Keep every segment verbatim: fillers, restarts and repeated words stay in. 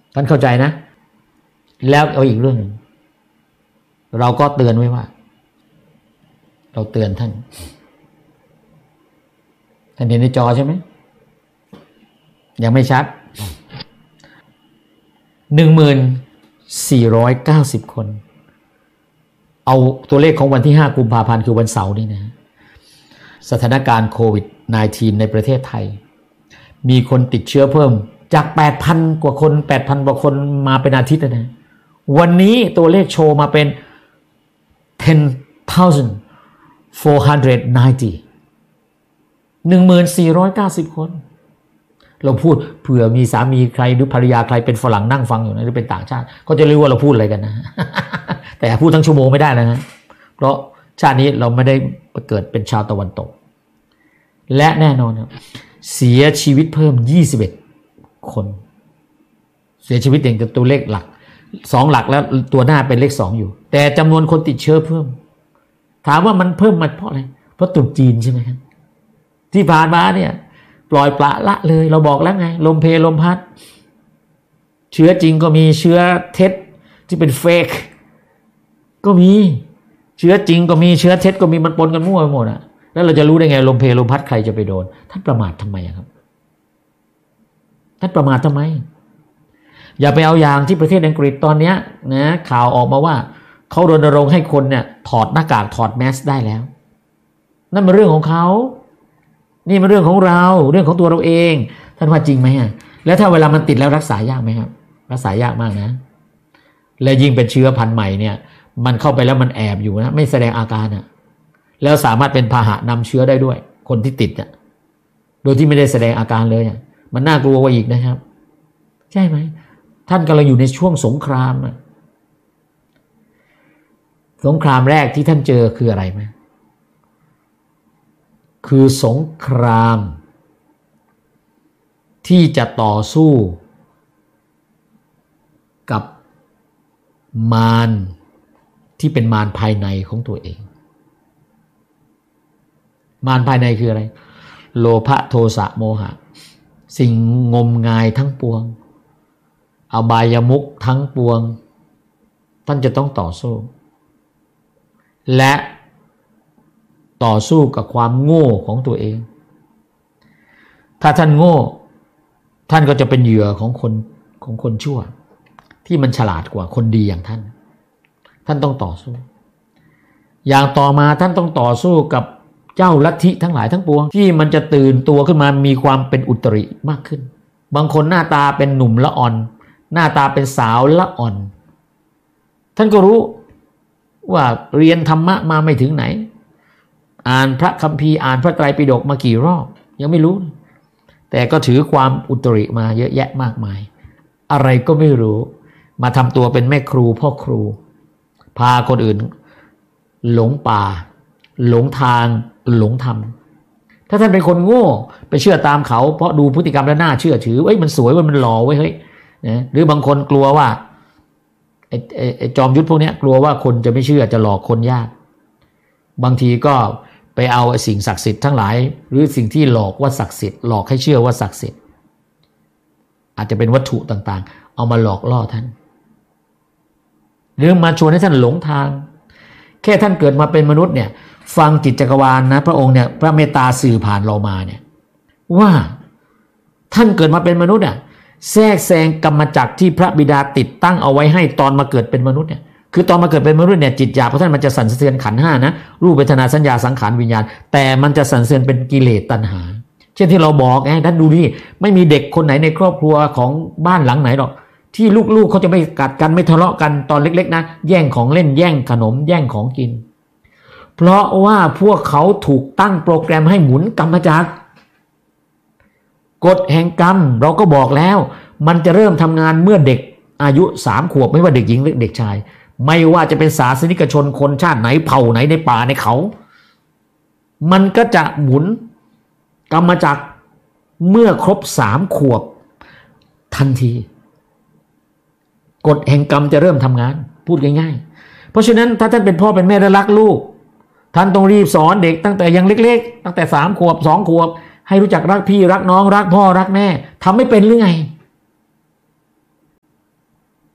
ท่านเข้าใจนะแล้วเอาอีกเรื่องนึงเราก็เตือนไว้ว่าเราเตือนท่านท่านเห็นในจอใช่ไหมยังไม่ชัด หนึ่งหมื่นสี่ร้อยเก้าสิบ คนเอาตัวเลขของวันที่ห้ากุมภาพันธ์คือวันเสาร์นี่นะสถานการณ์โควิด สิบเก้า ในประเทศไทยมีคนติดเชื้อเพิ่มจาก แปดพัน กว่าคน แปดพัน กว่าคนมาเป็นอาทิตย์นะวันนี้ตัวเลขโชว์มาเป็น ten thousand four hundred ninety หนึ่งหมื่นสี่ร้อยเก้าสิบ คนเราพูดเผื่อมีสามีใครหรือภรรยาใครเป็นฝรั่งนั่งฟังอยู่นะหรือเป็นต่างชาติก็จะรู้ว่าเราพูดอะไรกันนะ แต่พูดทั้งชั่วโมงไม่ได้นะฮะเพราะชาตินี้เราไม่ได้เกิดเป็นชาวตะวันตกและแน่นอนครับเสียชีวิตเพิ่มยี่สิบเอ็ดคนเสียชีวิตเองกับตัวเลขหลักสองหลักแล้วตัวหน้าเป็นเลขสองอยู่แต่จำนวนคนติดเชื้อเพิ่มถามว่ามันเพิ่มมาเพราะอะไรเพราะตรุษจีนใช่ไหมครับที่ผ่านมาเนี่ยปล่อยปละละเลยเราบอกแล้วไงลมเพลลมพัดเชื้อจริงก็มีเชื้อเท็จที่เป็นเฟกก็มีเชื้อจริงก็มีเชื้อเท็จก็มีมันปนกันมั่วไปหมดอ่ะแล้วเราจะรู้ได้ไงลมเพลลมพัดใครจะไปโดนท่านประมาททำไมครับท่านประมาททำไมอย่าไปเอาอย่างที่ประเทศอังกฤษตอนนี้นะข่าวออกมาว่าเขารณรงค์ให้คนเนี่ยถอดหน้ากากถอดแมสได้แล้วนั่นเป็นเรื่องของเขานี่เป็นเรื่องของเราเรื่องของตัวเราเองท่านว่าจริงไหมฮะแล้วถ้าเวลามันติดแล้วรักษายากไหมครับรักษายากมากนะและยิ่งเป็นเชื้อพันธุ์ใหม่เนี่ยมันเข้าไปแล้วมันแอบอยู่นะไม่แสดงอาการอ่ะแล้วสามารถเป็นพาหะนำเชื้อได้ด้วยคนที่ติดอ่ะโดยที่ไม่ได้แสดงอาการเลยอ่ะมันน่ากลัวกว่าอีกนะครับใช่ไหมท่านกำลังอยู่ในช่วงสงครามอ่ะสงครามแรกที่ท่านเจอคืออะไรไหมคือสงครามที่จะต่อสู้กับมารที่เป็นมารภายในของตัวเองมารภายในคืออะไรโลภะโทสะโมหะสิ่งงมงายทั้งปวงอบายมุขทั้งปวงท่านจะต้องต่อสู้และต่อสู้กับความโง่ของตัวเองถ้าท่านโง่ท่านก็จะเป็นเหยื่อของคนของคนชั่วที่มันฉลาดกว่าคนดีอย่างท่านท่านต้องต่อสู้อย่างต่อมาท่านต้องต่อสู้กับเจ้าลัทธิทั้งหลายทั้งปวงที่มันจะตื่นตัวขึ้นมามีความเป็นอุตริมากขึ้นบางคนหน้าตาเป็นหนุ่มละอ่อนหน้าตาเป็นสาวละอ่อนท่านก็รู้ว่าเรียนธรรมะมาไม่ถึงไหนอ่านพระคัมภีร์อ่านพระไตรปิฎกมากี่รอบยังไม่รู้แต่ก็ถือความอุตริมาเยอะแยะมากมายอะไรก็ไม่รู้มาทำตัวเป็นแม่ครูพ่อครูพาคนอื่นหลงป่าหลงทางหลงธรรมถ้าท่านเป็นคนโง่ไปเชื่อตามเขาเพราะดูพฤติกรรมแล้วน่าเชื่อถือเอ้ยมันสวยมันหล่อไว้เฮ้ยนะหรือบางคนกลัวว่าไอ้ไอ้จอมยุทธพวกนี้กลัวว่าคนจะไม่เชื่อจะหลอกคนยากบางทีก็ไปเอาสิ่งศักดิ์สิทธิ์ทั้งหลายหรือสิ่งที่หลอกว่าศักดิ์สิทธิ์หลอกให้เชื่อว่าศักดิ์สิทธิ์อาจจะเป็นวัตถุต่างๆเอามาหลอกล่อท่านหรือมาชวนให้ท่านหลงทางแค่ท่านเกิดมาเป็นมนุษย์เนี่ยฟังจิตจักรวาลนะพระองค์เนี่ยพระเมตตาสื่อผ่านเรามาเนี่ยว่าท่านเกิดมาเป็นมนุษย์อ่ะแทรกแซงกรรมจักรที่พระบิดาติดตั้งเอาไว้ให้ตอนมาเกิดเป็นมนุษย์เนี่ยคือตอนมาเกิดเป็นมนุษย์เนี่ยจิตหยาบของท่านมันจะสั่นสะเทือนขันธ์ห้านะรูปเวทนาสัญญาสังขารวิญญาณแต่มันจะสั่นสะเทือนเป็นกิเลสตัณหาเช่นที่เราบอกไงท่านดูนี่ไม่มีเด็กคนไหนในครอบครัวของบ้านหลังไหนหรอกที่ลูกๆเขาจะไม่กัดกันไม่ทะเลาะกันตอนเล็กๆนะแย่งของเล่นแย่งขนมแย่งของกินเพราะว่าพวกเขาถูกตั้งโปรแกรมให้หมุนกรรมจักรกฎแห่งกรรมเราก็บอกแล้วมันจะเริ่มทำงานเมื่อเด็กอายุสามขวบไม่ว่าเด็กหญิงหรือเด็กชายไม่ว่าจะเป็นศาสนิกชนคนชาติไหนเผ่าไหนในป่าในเขามันก็จะหมุนกรรมจักรเมื่อครบสามขวบทันทีกฎแห่งกรรมจะเริ่มทำงานพูดง่ายๆเพราะฉะนั้นถ้าท่านเป็นพ่อเป็นแม่และรักลูกท่านต้องรีบสอนเด็กตั้งแต่ยังเล็กๆตั้งแต่สามขวบสองขวบให้รู้จักรักพี่รักน้องรักพ่อรักแม่ทำไม่เป็นหรือไง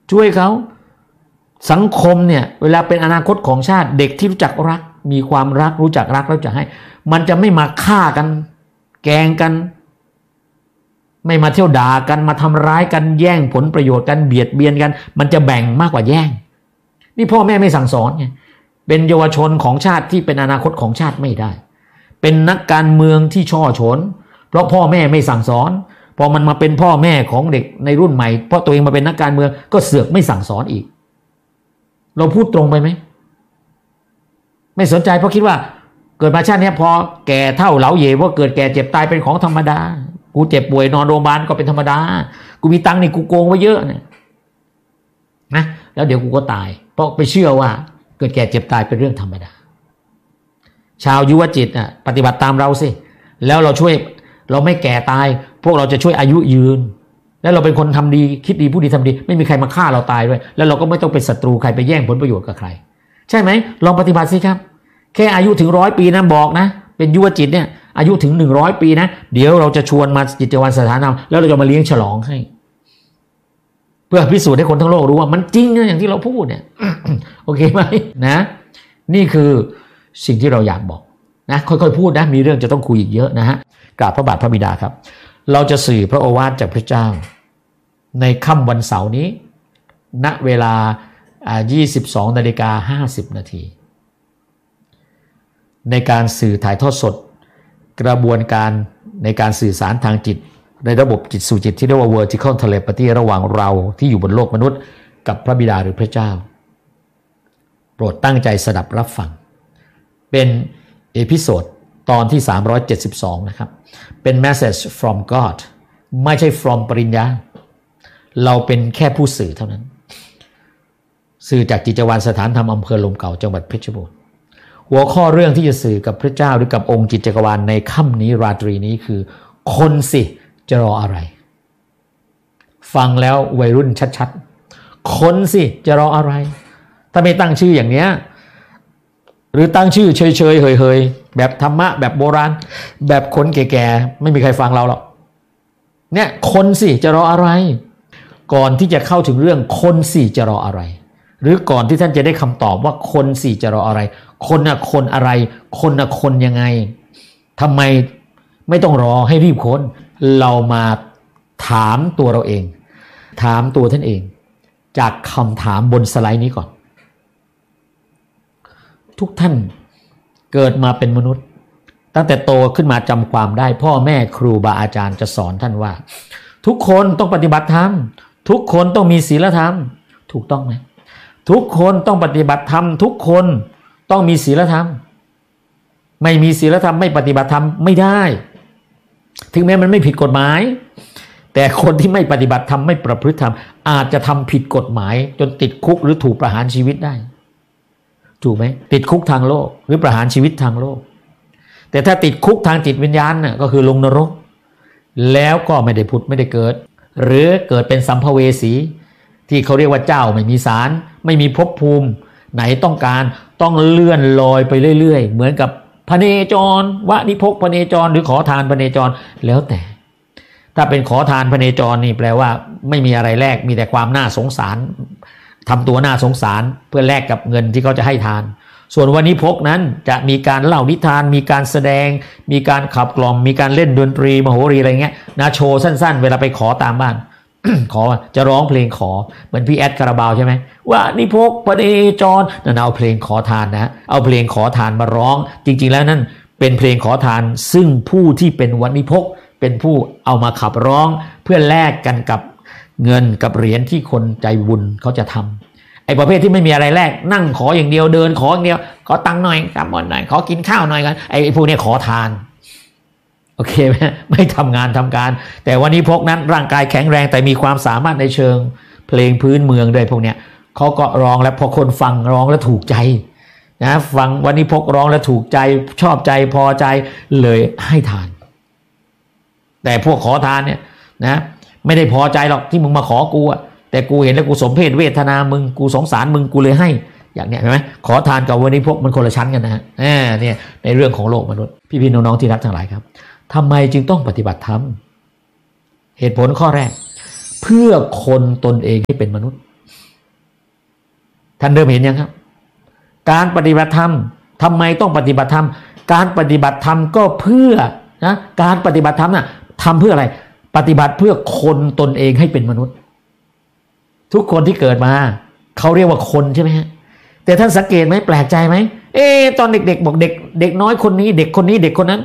ช่วยเขาสังคมเนี่ยเวลาเป็นอนาคตของชาติเด็กที่รู้จักรักมีความรักรู้จักรักแล้วจะให้มันจะไม่มาฆ่ากันแกล้งกันไม่มาเที่ยวด่ากันมาทำร้ายกันแย่งผลประโยชน์กันเบียดเบียนกันมันจะแบ่งมากกว่าแย่งนี่พ่อแม่ไม่สั่งสอนไงเป็นเยาวชนของชาติที่เป็นอนาคตของชาติไม่ได้เป็นนักการเมืองที่ช่อฉนเพราะพ่อแม่ไม่สั่งสอนพอมันมาเป็นพ่อแม่ของเด็กในรุ่นใหม่เพราะตัวเองมาเป็นนักการเมืองก็เสือกไม่สั่งสอนอีกเราพูดตรงไปไหมไม่สนใจเพราะคิดว่าเกิดมาชาตินี้พอแก่เท่าเหลาเย่ว่าเกิดแก่เจ็บตายเป็นของธรรมดากูเจ็บป่วยนอนโรงพยาบาลก็เป็นธรรมดากูมีตังค์นี่กูโกงไว้เยอะเนี่ยนะแล้วเดี๋ยวกูก็ตายเพราะไปเชื่อว่าเกิดแก่เจ็บตายเป็นเรื่องธรรมดาชาวยุวจิตอ่ะปฏิบัติตามเราสิแล้วเราช่วยเราไม่แก่ตายพวกเราจะช่วยอายุยืนแล้วเราเป็นคนทำดีคิดดีพูดดีทำดีไม่มีใครมาฆ่าเราตายด้วยแล้วเราก็ไม่ต้องเป็นศัตรูใครไปแย่งผลประโยชน์กับใครใช่ไหมลองปฏิบัติสิครับแค่อายุถึงร้อยปีนะบอกนะเป็นยุวจิตเนี่ยอายุถึงหนึ่งร้อยปีนะเดี๋ยวเราจะชวนมากิจวัตรสถานธรรมแล้วเราจะมาเลี้ยงฉลองให้เพื่อพิสูจน์ให้คนทั้งโลกรู้ว่ามันจริงนะอย่างที่เราพูดเนี่ย โอเคไหมนะนี่คือสิ่งที่เราอยากบอกนะค่อยๆพูดนะมีเรื่องจะต้องคุยอีกเยอะนะฮะกราบพระบาทพระบิดาครับเราจะสื่อพระโอวาทจากพระเจ้าในค่ำวันเสาร์นี้ณเวลายี่สิบสองนาฬิกาห้าสิบนาทีในการสื่อถ่ายทอดสดกระบวนการในการสื่อสารทางจิตในระบบจิตสู่จิตที่เรียกว่า vertical telepathy ระหว่างเราที่อยู่บนโลกมนุษย์กับพระบิดาหรือพระเจ้าโปรดตั้งใจสดับรับฟังเป็นเอพิโซดตอนที่สามร้อยเจ็ดสิบสองนะครับเป็น message from God ไม่ใช่ from ปริญญาเราเป็นแค่ผู้สื่อเท่านั้นสื่อจากกิจวัตรสถานธรรมอำเภอลมเก่าจังหวัดเพชรบูรณ์หัวข้อเรื่องที่จะสื่อกับพระเจ้าหรือกับองค์จิตจักรวาลในค่ำนี้ราตรีนี้คือคนสิจะรออะไรฟังแล้ววัยรุ่นชัดๆคนสิจะรออะไรถ้าไม่ตั้งชื่ออย่างเนี้ยหรือตั้งชื่อเฉยๆเฮยๆแบบธรรมะแบบโบราณแบบคนแก่ๆไม่มีใครฟังเราหรอกเนี่ยคนสิจะรออะไรก่อนที่จะเข้าถึงเรื่องคนสิจะรออะไรหรือก่อนที่ท่านจะได้คำตอบว่าคนสิจะรออะไรคนน่ะคนอะไรคนน่ะคนยังไงทำไมไม่ต้องรอให้รีบค้นเรามาถามตัวเราเองถามตัวท่านเองจากคำถามบนสไลด์นี้ก่อนทุกท่านเกิดมาเป็นมนุษย์ตั้งแต่โตขึ้นมาจำความได้พ่อแม่ครูบาอาจารย์จะสอนท่านว่าทุกคนต้องปฏิบัติธรรมทุกคนต้องมีศีลธรรมถูกต้องไหมทุกคนต้องปฏิบัติธรรมทุกคนต้องมีศีลธรรมไม่มีศีลธรรมไม่ปฏิบัติธรรมไม่ได้ถึงแม้มันไม่ผิดกฎหมายแต่คนที่ไม่ปฏิบัติธรรมไม่ประพฤติธรรมอาจจะทำผิดกฎหมายจนติดคุกหรือถูกประหารชีวิตได้ถูกไหมติดคุกทางโลกหรือประหารชีวิตทางโลกแต่ถ้าติดคุกทางจิตวิญญาณน่ะก็คือลงนรกแล้วก็ไม่ได้ผุดไม่ได้เกิดหรือเกิดเป็นสัมภเวสีที่เขาเรียกว่าเจ้าไม่มีศาลไม่มีภพภูมิไหนต้องการต้องเลื่อนลอยไปเรื่อยๆเหมือนกับพเนจรวะนิพกพเนจรหรือขอทานพเนจรแล้วแต่ถ้าเป็นขอทานพเนจรนี่แปลว่าไม่มีอะไรแลกมีแต่ความน่าสงสารทำตัวน่าสงสารเพื่อแลกกับเงินที่เขาจะให้ทานส่วนวะนิพกนั้นจะมีการเล่านิทานมีการแสดงมีการขับกล่อมมีการเล่นดนตรีมโหรีอะไรเงี้ยนะโชว์สั้นๆเวลาไปขอตามบ้าน ขอจะร้องเพลงขอเหมือนพี่แอดคาราบาวใช่ไหมว่านิพกพเนจรนั่นเอาเพลงขอทานนะเอาเพลงขอทานมาร้องจริงๆแล้วนั่นเป็นเพลงขอทานซึ่งผู้ที่เป็นวะนิพกเป็นผู้เอามาขับร้องเพื่อแลกกันกับเงินกับเหรียญที่คนใจบุญเขาจะทำไอ้ประเภทที่ไม่มีอะไรแลกนั่งขออย่างเดียวเดินขออย่างเดียวขอตังค์หน่อยกำหน่อยขอกินข้าวหน่อยกันไอ้พวกนี้ขอทานโอเคไหมไม่ทำงานทำการแต่วันนี้พวกนั้นร่างกายแข็งแรงแต่มีความสามารถในเชิงเพลงพื้นเมืองด้วยพวกเนี้ยเขาก็ร้องแล้วพอคนฟังร้องแล้วถูกใจนะฟังวันนี้พกร้องแล้วถูกใจชอบใจพอใจเลยให้ทานแต่พวกขอทานเนี่ยนะไม่ได้พอใจหรอกที่มึงมาขอกูอะแต่กูเห็นแล้วกูสมเพชเวทนามึงกูสงสารมึงกูเลยให้อย่างเนี้ยเห็นไหมขอทานกับวันนี้พกมันคนละชั้นกันนะฮะเนี่ยในเรื่องของโลกมนุษย์พี่ๆน้องๆที่รักทั้งหลายครับทำไมจึงต้องปฏิบัติธรรมเหตุผลข้อแรกเพื่อคนตนเองให้เป็นมนุษย์ท่านเริ่มเห็นยังครับการปฏิบัติธรรมทำไมต้องปฏิบัติธรรมการปฏิบัติธรรมก็เพื่อนะการปฏิบัติธรรมน่ะทำเพื่ออะไรปฏิบัติเพื่อคนตนเองให้เป็นมนุษย์ทุกคนที่เกิดมาเขาเรียกว่าคนใช่ไหมฮะแต่ท่านสังเกตไหมแปลกใจไหมเอ๊ะตอนเด็กๆบอกเด็กเด็กน้อยคนนี้เด็กคนนี้เด็กคนนั้น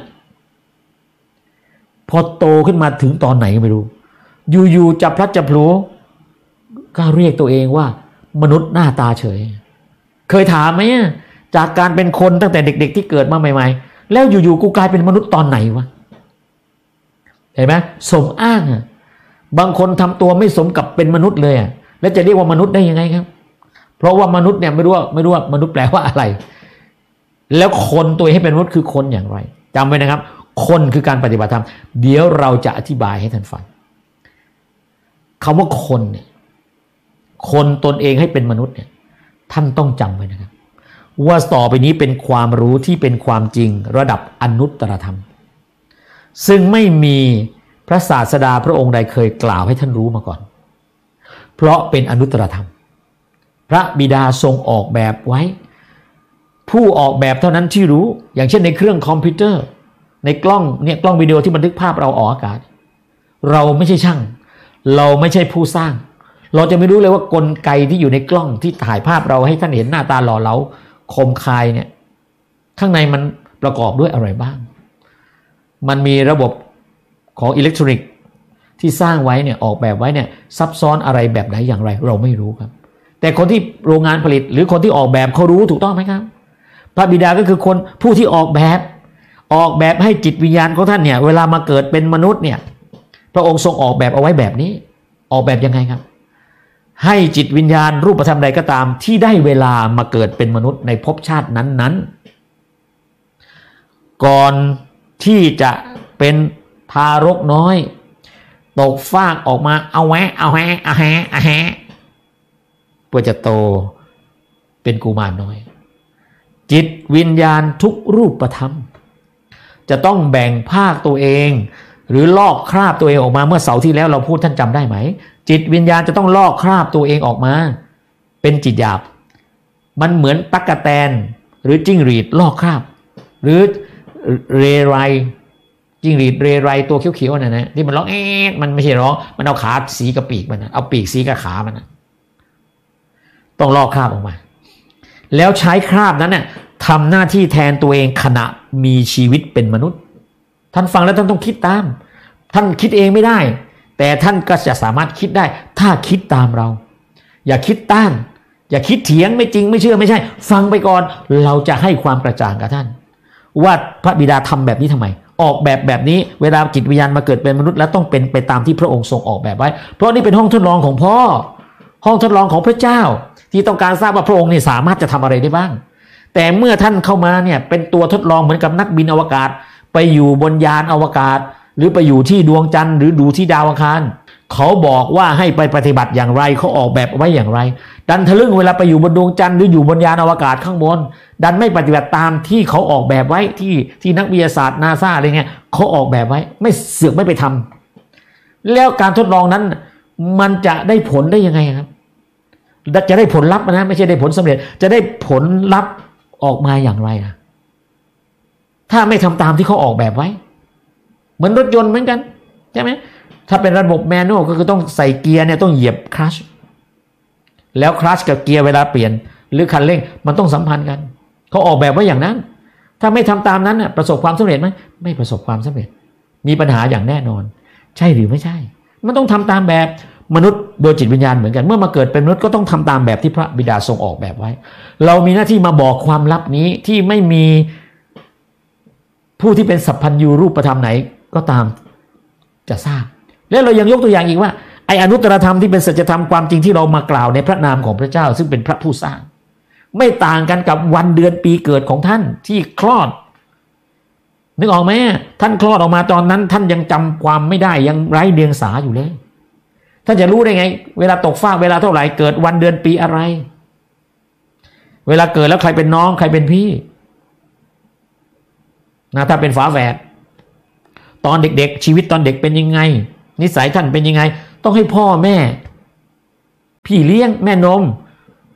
พอโตขึ้นมาถึงตอนไหนไม่รู้อยู่ๆจับพลัดจับผลูก็เรียกตัวเองว่ามนุษย์หน้าตาเฉยเคยถามไหมจากการเป็นคนตั้งแต่เด็กๆที่เกิดมาใหม่ๆแล้วอยู่ๆกูกลายเป็นมนุษย์ตอนไหนวะเห็นไหมสมอ้างอ่ะบางคนทำตัวไม่สมกับเป็นมนุษย์เลยอ่ะแล้วจะเรียกว่ามนุษย์ได้ยังไงครับเพราะว่ามนุษย์เนี่ยไม่รู้ว่าไม่รู้ว่ามนุษย์แปลว่าอะไรแล้วคนตัวให้เป็นมนุษย์คือคนอย่างไรจำไว้นะครับคนคือการปฏิบัติธรรมเดี๋ยวเราจะอธิบายให้ท่านฟังคำว่าคนเนี่ยคนตนเองให้เป็นมนุษย์เนี่ยท่านต้องจำไว้นะครับว่าต่อไปนี้เป็นความรู้ที่เป็นความจริงระดับอนุตตรธรรมซึ่งไม่มีพระศาสดาพระองค์ใดเคยกล่าวให้ท่านรู้มาก่อนเพราะเป็นอนุตตรธรรมพระบิดาทรงออกแบบไว้ผู้ออกแบบเท่านั้นที่รู้อย่างเช่นในเครื่องคอมพิวเตอร์ในกล้องเนี่ยกล้องวิดีโอที่บันทึกภาพเราออกอากาศเราไม่ใช่ช่างเราไม่ใช่ผู้สร้างเราจะไม่รู้เลยว่ากลไกที่อยู่ในกล้องที่ถ่ายภาพเราให้ท่านเห็นหน้าตาหล่อเหลาคมคายเนี่ยข้างในมันประกอบด้วยอะไรบ้างมันมีระบบของอิเล็กทรอนิกส์ที่สร้างไว้เนี่ยออกแบบไว้เนี่ยซับซ้อนอะไรแบบไหนอย่างไรเราไม่รู้ครับแต่คนที่โรงงานผลิตหรือคนที่ออกแบบเขารู้ถูกต้องไหมครับพระบิดาก็คือคนผู้ที่ออกแบบออกแบบให้จิตวิญญาณของท่านเนี่ยเวลามาเกิดเป็นมนุษย์เนี่ยพระองค์ทรงออกแบบเอาไว้แบบนี้ออกแบบยังไงครับให้จิตวิญญาณรูปธรรมใดก็ตามที่ได้เวลามาเกิดเป็นมนุษย์ในภพชาตินั้นๆก่อนที่จะเป็นทารกน้อยตกฟากออกมาเอาแหวะเอาแหะเอาแหะเอาแหะเพื่อจะโตเป็นกุมารน้อยจิตวิญญาณทุกรูปธรรมจะต้องแบ่งภาคตัวเองหรือลอกคราบตัวเองออกมาเมื่อเสาร์ที่แล้วเราพูดท่านจำได้ไหมจิตวิญญาณจะต้องลอกคราบตัวเองออกมาเป็นจิตหยาบมันเหมือนตั๊กแตนหรือจิ้งหรีดลอกคราบหรือเรไรจิ้งหรีดเรไรตัวเขียวๆน่ะนะที่มันร้องเอ๊ะมันไม่ใช่ร้องมันเอาขาสีกับปีกมันนะเอาปีกสีกับขามันนะต้องลอกคราบออกมาแล้วใช้คราบนั้นเนี่ยทำหน้าที่แทนตัวเองขณะมีชีวิตเป็นมนุษย์ท่านฟังแล้วท่านต้องคิดตามท่านคิดเองไม่ได้แต่ท่านก็จะสามารถคิดได้ถ้าคิดตามเราอย่าคิดต้านอย่าคิดเถียงไม่จริงไม่เชื่อไม่ใช่ฟังไปก่อนเราจะให้ความกระจ่างกับท่านว่าพระบิดาทำแบบนี้ทำไมออกแบบแบบนี้เวลาจิตวิญญาณมาเกิดเป็นมนุษย์แล้วต้องเป็นไปตามที่พระองค์ทรงออกแบบไว้เพราะนี่เป็นห้องทดลองของพ่อห้องทดลองของพระเจ้าที่ต้องการทราบว่าพระองค์นี่สามารถจะทำอะไรได้บ้างแต่เมื่อท่านเข้ามาเนี่ยเป็นตัวทดลองเหมือนกับนักบินอวกาศไปอยู่บนยานอวกาศหรือไปอยู่ที่ดวงจันทร์หรือดูที่ดาวอังคารเขาบอกว่าให้ไปปฏิบัติอย่างไรเขาออกแบบไว้อย่างไรดันทะลึ่งเวลาไปอยู่บนดวงจันทร์หรืออยู่บนยานอวกาศข้างบนดันไม่ปฏิบัติตามที่เขาออกแบบไว้ที่ที่นักวิทยาศาสตร์นาซาอะไรเงี้ยเขาออกแบบไว้ไม่เสือกไม่ไปทำแล้วการทดลองนั้นมันจะได้ผลได้ยังไงครับจะได้ผลลัพธ์นะไม่ใช่ได้ผลสำเร็จจะได้ผลลัพธ์ออกมาอย่างไรนะถ้าไม่ทำตามที่เขาออกแบบไว้เหมือนรถยนต์เหมือนกันใช่ไหมถ้าเป็นระบบแมนนวลก็คือต้องใส่เกียร์เนี่ยต้องเหยียบคลัตช์แล้วคลัตช์กับเกียร์เวลาเปลี่ยนหรือคันเร่งมันต้องสัมพันธ์กันเขาออกแบบไว้อย่างนั้นถ้าไม่ทำตามนั้นน่ะประสบความสำเร็จไหมไม่ประสบความสำเร็จมีปัญหาอย่างแน่นอนใช่หรือไม่ใช่มันต้องทำตามแบบมนุษย์โดยจิตวิญญาณเหมือนกันเมื่อมาเกิดเป็นมนุษย์ก็ต้องทำตามแบบที่พระบิดาทรงออกแบบไว้เรามีหน้าที่มาบอกความลับนี้ที่ไม่มีผู้ที่เป็นสัพพัญญูรูปธรรมไหนก็ตามจะทราบและเรายังยกตัวอย่างอีกว่าไอ้อนุตตรธรรมที่เป็นสัจธรรมความจริงที่เรามากล่าวในพระนามของพระเจ้าซึ่งเป็นพระผู้สร้างไม่ต่างกันกับวันเดือนปีเกิดของท่านที่คลอดนึกออกไหมท่านคลอดออกมาตอนนั้นท่านยังจำความไม่ได้ยังไร้เดียงสาอยู่เลยท่านจะรู้ได้ไงเวลาตกฟากเวลาเท่าไหร่เกิดวันเดือนปีอะไรเวลาเกิดแล้วใครเป็นน้องใครเป็นพี่นะถ้าเป็นฝาแฝดตอนเด็กๆชีวิตตอนเด็กเป็นยังไงนิสัยท่านเป็นยังไงต้องให้พ่อแม่พี่เลี้ยงแม่นม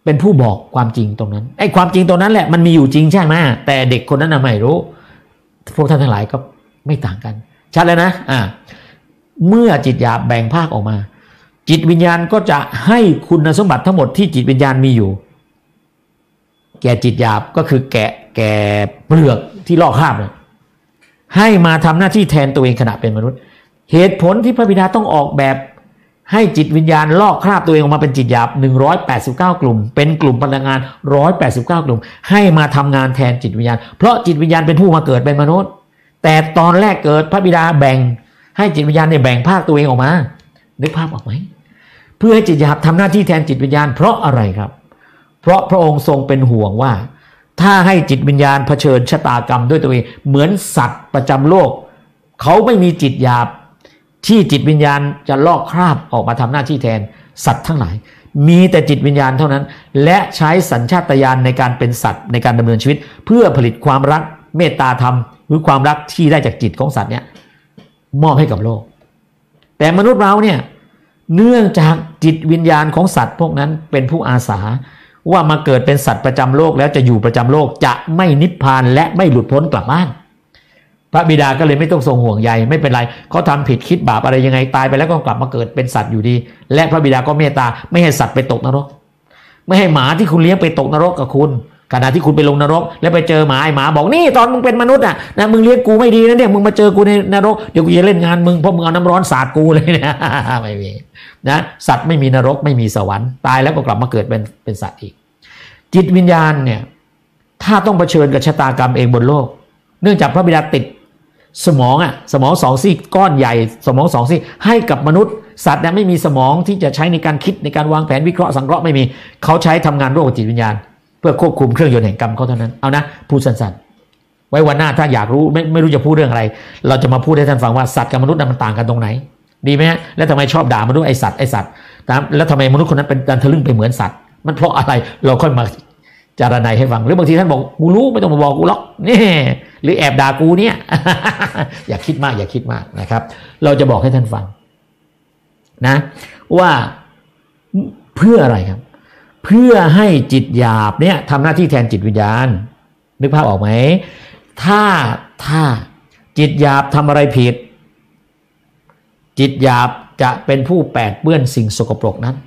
เป็นผู้บอกความจริงตรงนั้นไอ้ความจริงตรงนั้นแหละมันมีอยู่จริงใช่ไหมแต่เด็กคนนั้นน่ะไม่รู้พวกท่านทั้งหลายก็ไม่ต่างกันชัดแล้วนะอ่าเมื่อจิตหยาบแบ่งภาคออกมาจิตวิญญาณก็จะให้คุณสมบัติทั้งหมดที่จิตวิญญาณมีอยู่แก่จิตหยาบก็คือแกะแก่เปลือกที่ลอกคราบเนี่ยให้มาทำหน้าที่แทนตัวเองขณะเป็นมนุษย์เหตุผลที่พระบิดาต้องออกแบบให้จิตวิญญาณลอกคราบตัวเองออกมาเป็นจิตหยาบหนึ่งร้อยแปดสิบเก้ากลุ่มเป็นกลุ่มพลังงานหนึ่งร้อยแปดสิบเก้ากลุ่มให้มาทำงานแทนจิตวิญญาณเพราะจิตวิญญาณเป็นผู้มาเกิดเป็นมนุษย์แต่ตอนแรกเกิดพระบิดาแบ่งให้จิตวิญญาณเนี่ยแบ่งภาคตัวเองออกมานึกภาพออกไหมเพื่อให้จิตหยาบทำหน้าที่แทนจิตวิญญาณเพราะอะไรครับเพราะพระองค์ทรงเป็นห่วงว่าถ้าให้จิตวิญญาณเผชิญชะตากรรมด้วยตัวเองเหมือนสัตว์ประจำโลกเขาไม่มีจิตหยาบที่จิตวิญญาณจะลอกคราบออกมาทำหน้าที่แทนสัตว์ทั้งหลายมีแต่จิตวิญญาณเท่านั้นและใช้สัญชาตญาณในการเป็นสัตว์ในการดำเนินชีวิตเพื่อผลิตความรักเมตตาธรรมหรือความรักที่ได้จากจิตของสัตว์เนี่ยมอบให้กับโลกแต่มนุษย์เราเนี่ยเนื่องจากจิตวิญญาณของสัตว์พวกนั้นเป็นผู้อาสาว่ามาเกิดเป็นสัตว์ประจำโลกแล้วจะอยู่ประจำโลกจะไม่นิพพานและไม่หลุดพ้นกลับบ้านพระบิดาก็เลยไม่ต้องทรงห่วงใยไม่เป็นไรเขาทำผิดคิดบาปอะไรยังไงตายไปแล้วก็กลับมาเกิดเป็นสัตว์อยู่ดีและพระบิดาก็เมตตาไม่ให้สัตว์ไปตกนรกไม่ให้หมาที่คุณเลี้ยงไปตกนรกกับคุณขณะที่คุณไปลงนรกแล้วไปเจอหมาไอ้หมาบอกนี่ตอนมึงเป็นมนุษย์อ่ะนะมึงเลี้ยงกูไม่ดีนะเนี่ยมึงมาเจอกูในนรกเดี๋ยวกูจะเล่นงานมึงเพราะมึงเอาน้ำร้อนสาดกูเลยนะไม่มีนะสัตว์ไม่มีนรกไม่มีสวรรค์ตายแล้วก็กลับมาเกิดเป็นเป็นสัตว์อีกจิตวิญญาณเนี่ยถ้าต้องเผชิญกับชะตากรรมเองบนโลกเนื่องจากพระบิดาติดสมองอ่ะสมองสองซี่ก้อนใหญ่สมองสองซี่ให้กับมนุษย์สัตว์เนี่ยไม่มีสมองที่จะใช้ในการคิดในการวางแผนวิเคราะห์สังเคราะห์ไม่มีเขาใช้ทำงานร่วมกับจิตวิญญาณเพื่อควบคุมเครื่องยนต์แห่งกรรมเขาเท่านั้นเอานะพูดสั้นๆไว้วันหน้าถ้าอยากรู้ไม่ไม่รู้จะพูดเรื่องอะไรเราจะมาพูดให้ท่านฟังว่าสัตว์กับมนุษย์มันต่างกันตรงไหนดีไหมฮะแล้วทำไมชอบด่ามนุษย์ไอสัตว์ไอสัตว์แล้วทำไมมนุษย์คนนั้นเป็นดันทะลึ่งไปเหมือนสัตว์มันเพราะอะไรเราค่อยมาจารณัยให้ฟังหรือบางทีท่านบอกกูรู้ไม่ต้องมาบอกกูหรอกนี่หรือแอบด่ากูเนี่ย อย่าคิดมากอย่าคิดมากนะครับเราจะบอกให้ท่านฟังนะว่าเพื่ออะไรครับเพื่อให้จิตหยาบเนี่ยทำหน้าที่แทนจิตวิญญาณนึกภาพออกไหมถ้าถ้าจิตหยาบทำอะไรผิดจิตหยาบจะเป็นผู้แปดเปื้อนสิ่งสกปรกนั้น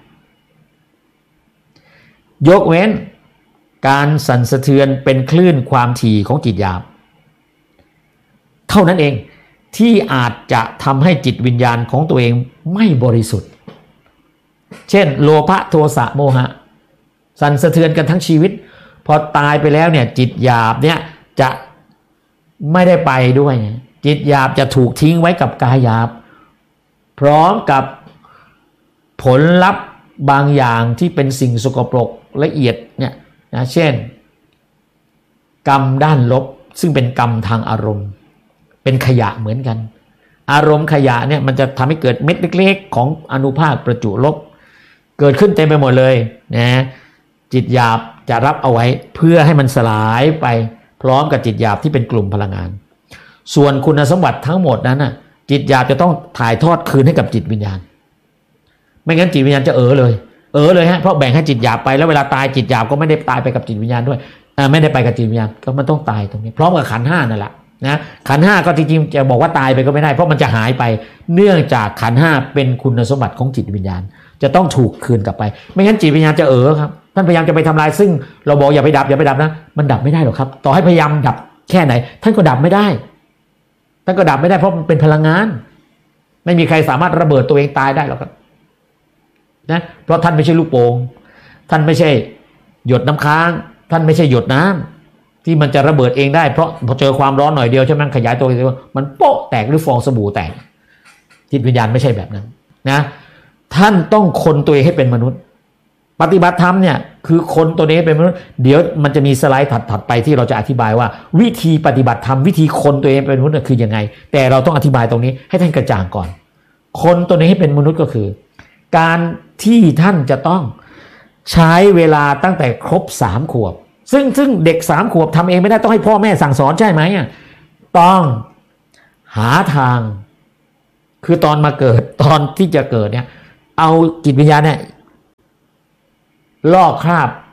ยกเว้นการสั่นสะเทือนเป็นคลื่นความถี่ของจิตหยาบเท่านั้นเองที่อาจจะทำให้จิตวิญญาณของตัวเองไม่บริสุทธิ์เช่นโลภะโทสะโมหะสั่นสะเทือนกันทั้งชีวิตพอตายไปแล้วเนี่ยจิตหยาบเนี่ยจะไม่ได้ไปด้วยจิตหยาบจะถูกทิ้งไว้กับกายหยาบพร้อมกับผลลัพธ์บางอย่างที่เป็นสิ่งสกปรกละเอียดเนี่ยนะเช่นกรรมด้านลบซึ่งเป็นกรรมทางอารมณ์เป็นขยะเหมือนกันอารมณ์ขยะเนี่ยมันจะทำให้เกิดเม็ดเล็กๆของอนุภาคประจุลบเกิดขึ้นเต็มไปหมดเลยนะจิตหยาบจะรับเอาไว้เพื่อให้มันสลายไปพร้อมกับจิตหยาบที่เป็นกลุ่มพลังงานส่วนคุณสมบัติทั้งหมดนั้นน่ะจิตหยาบจะต้องถ่ายทอดคืนให้กับจิตวิญญาณไม่งั้นจิตวิญญาณจะเออเลยเออเลยฮะเพราะแบ่งให้จิตหยาบไปแล้วเวลาตายจิตหยาบก็ไม่ได้ตายไปกับจิตวิญญาณด้วยอ่าไม่ได้ไปกับจิตวิญญาณก็มันต้องตายตรงนี้พร้อมกับขันธ์ห้านั่นแหละนะขันธ์ห้าก็จริงๆจะบอกว่าตายไปก็ไม่ได้เพราะมันจะหายไปเนื่องจากขันธ์ห้าเป็นคุณสมบัติของจิตวิญญาณจะต้องถูกคืนกลับไปไม่งั้นจิตวิญญาณจะเออครับท่านพยายามจะไปทำลายซึ่งเราบอกอย่าไปดับอย่าไปดับนะมันดับไม่ได้หรอกครับต่อให้พยายามดับแค่ไหนท่านก็ดับไม่ได้ท่านก็ดับไม่ได้เพราะมันเป็นพลังงานไม่มีใครสามารถระเบิดตัวเองตายได้หรอกครับนะเพราะท่านไม่ใช่ลูกโป่งท่านไม่ใช่หยดน้ำค้างท่านไม่ใช่หยดน้ำที่มันจะระเบิดเองได้เพราะพอเจอความร้อนหน่อยเดียวใช่ไหมขยายตัวมันโป๊ะแตกหรือฟองสบู่แตกจิตวิญญาณไม่ใช่แบบนั้นนะท่านต้องคนตัวเองให้เป็นมนุษย์ปฏิบัติธรรมเนี่ยคือคนตัวนี้เป็นมนุษย์เดี๋ยวมันจะมีสไลด์ถัดๆไปที่เราจะอธิบายว่าวิธีปฏิบัติธรรมวิธีคนตัวเองเป็นมนุษย์คือยังไงแต่เราต้องอธิบายตรงนี้ให้ท่านกระจ่างก่อนคนตัวนี้ให้เป็นมนุษย์ก็คือการที่ท่านจะต้องใช้เวลาตั้งแต่ครบสามขวบซึ่งซึ่งเด็กสามขวบทำเองไม่ได้ต้องให้พ่อแม่สั่งสอนใช่ไหมต้องหาทางคือตอนมาเกิดตอนที่จะเกิดเนี่ยเอาจิตวิญญาณเนี่ยลอกคราบ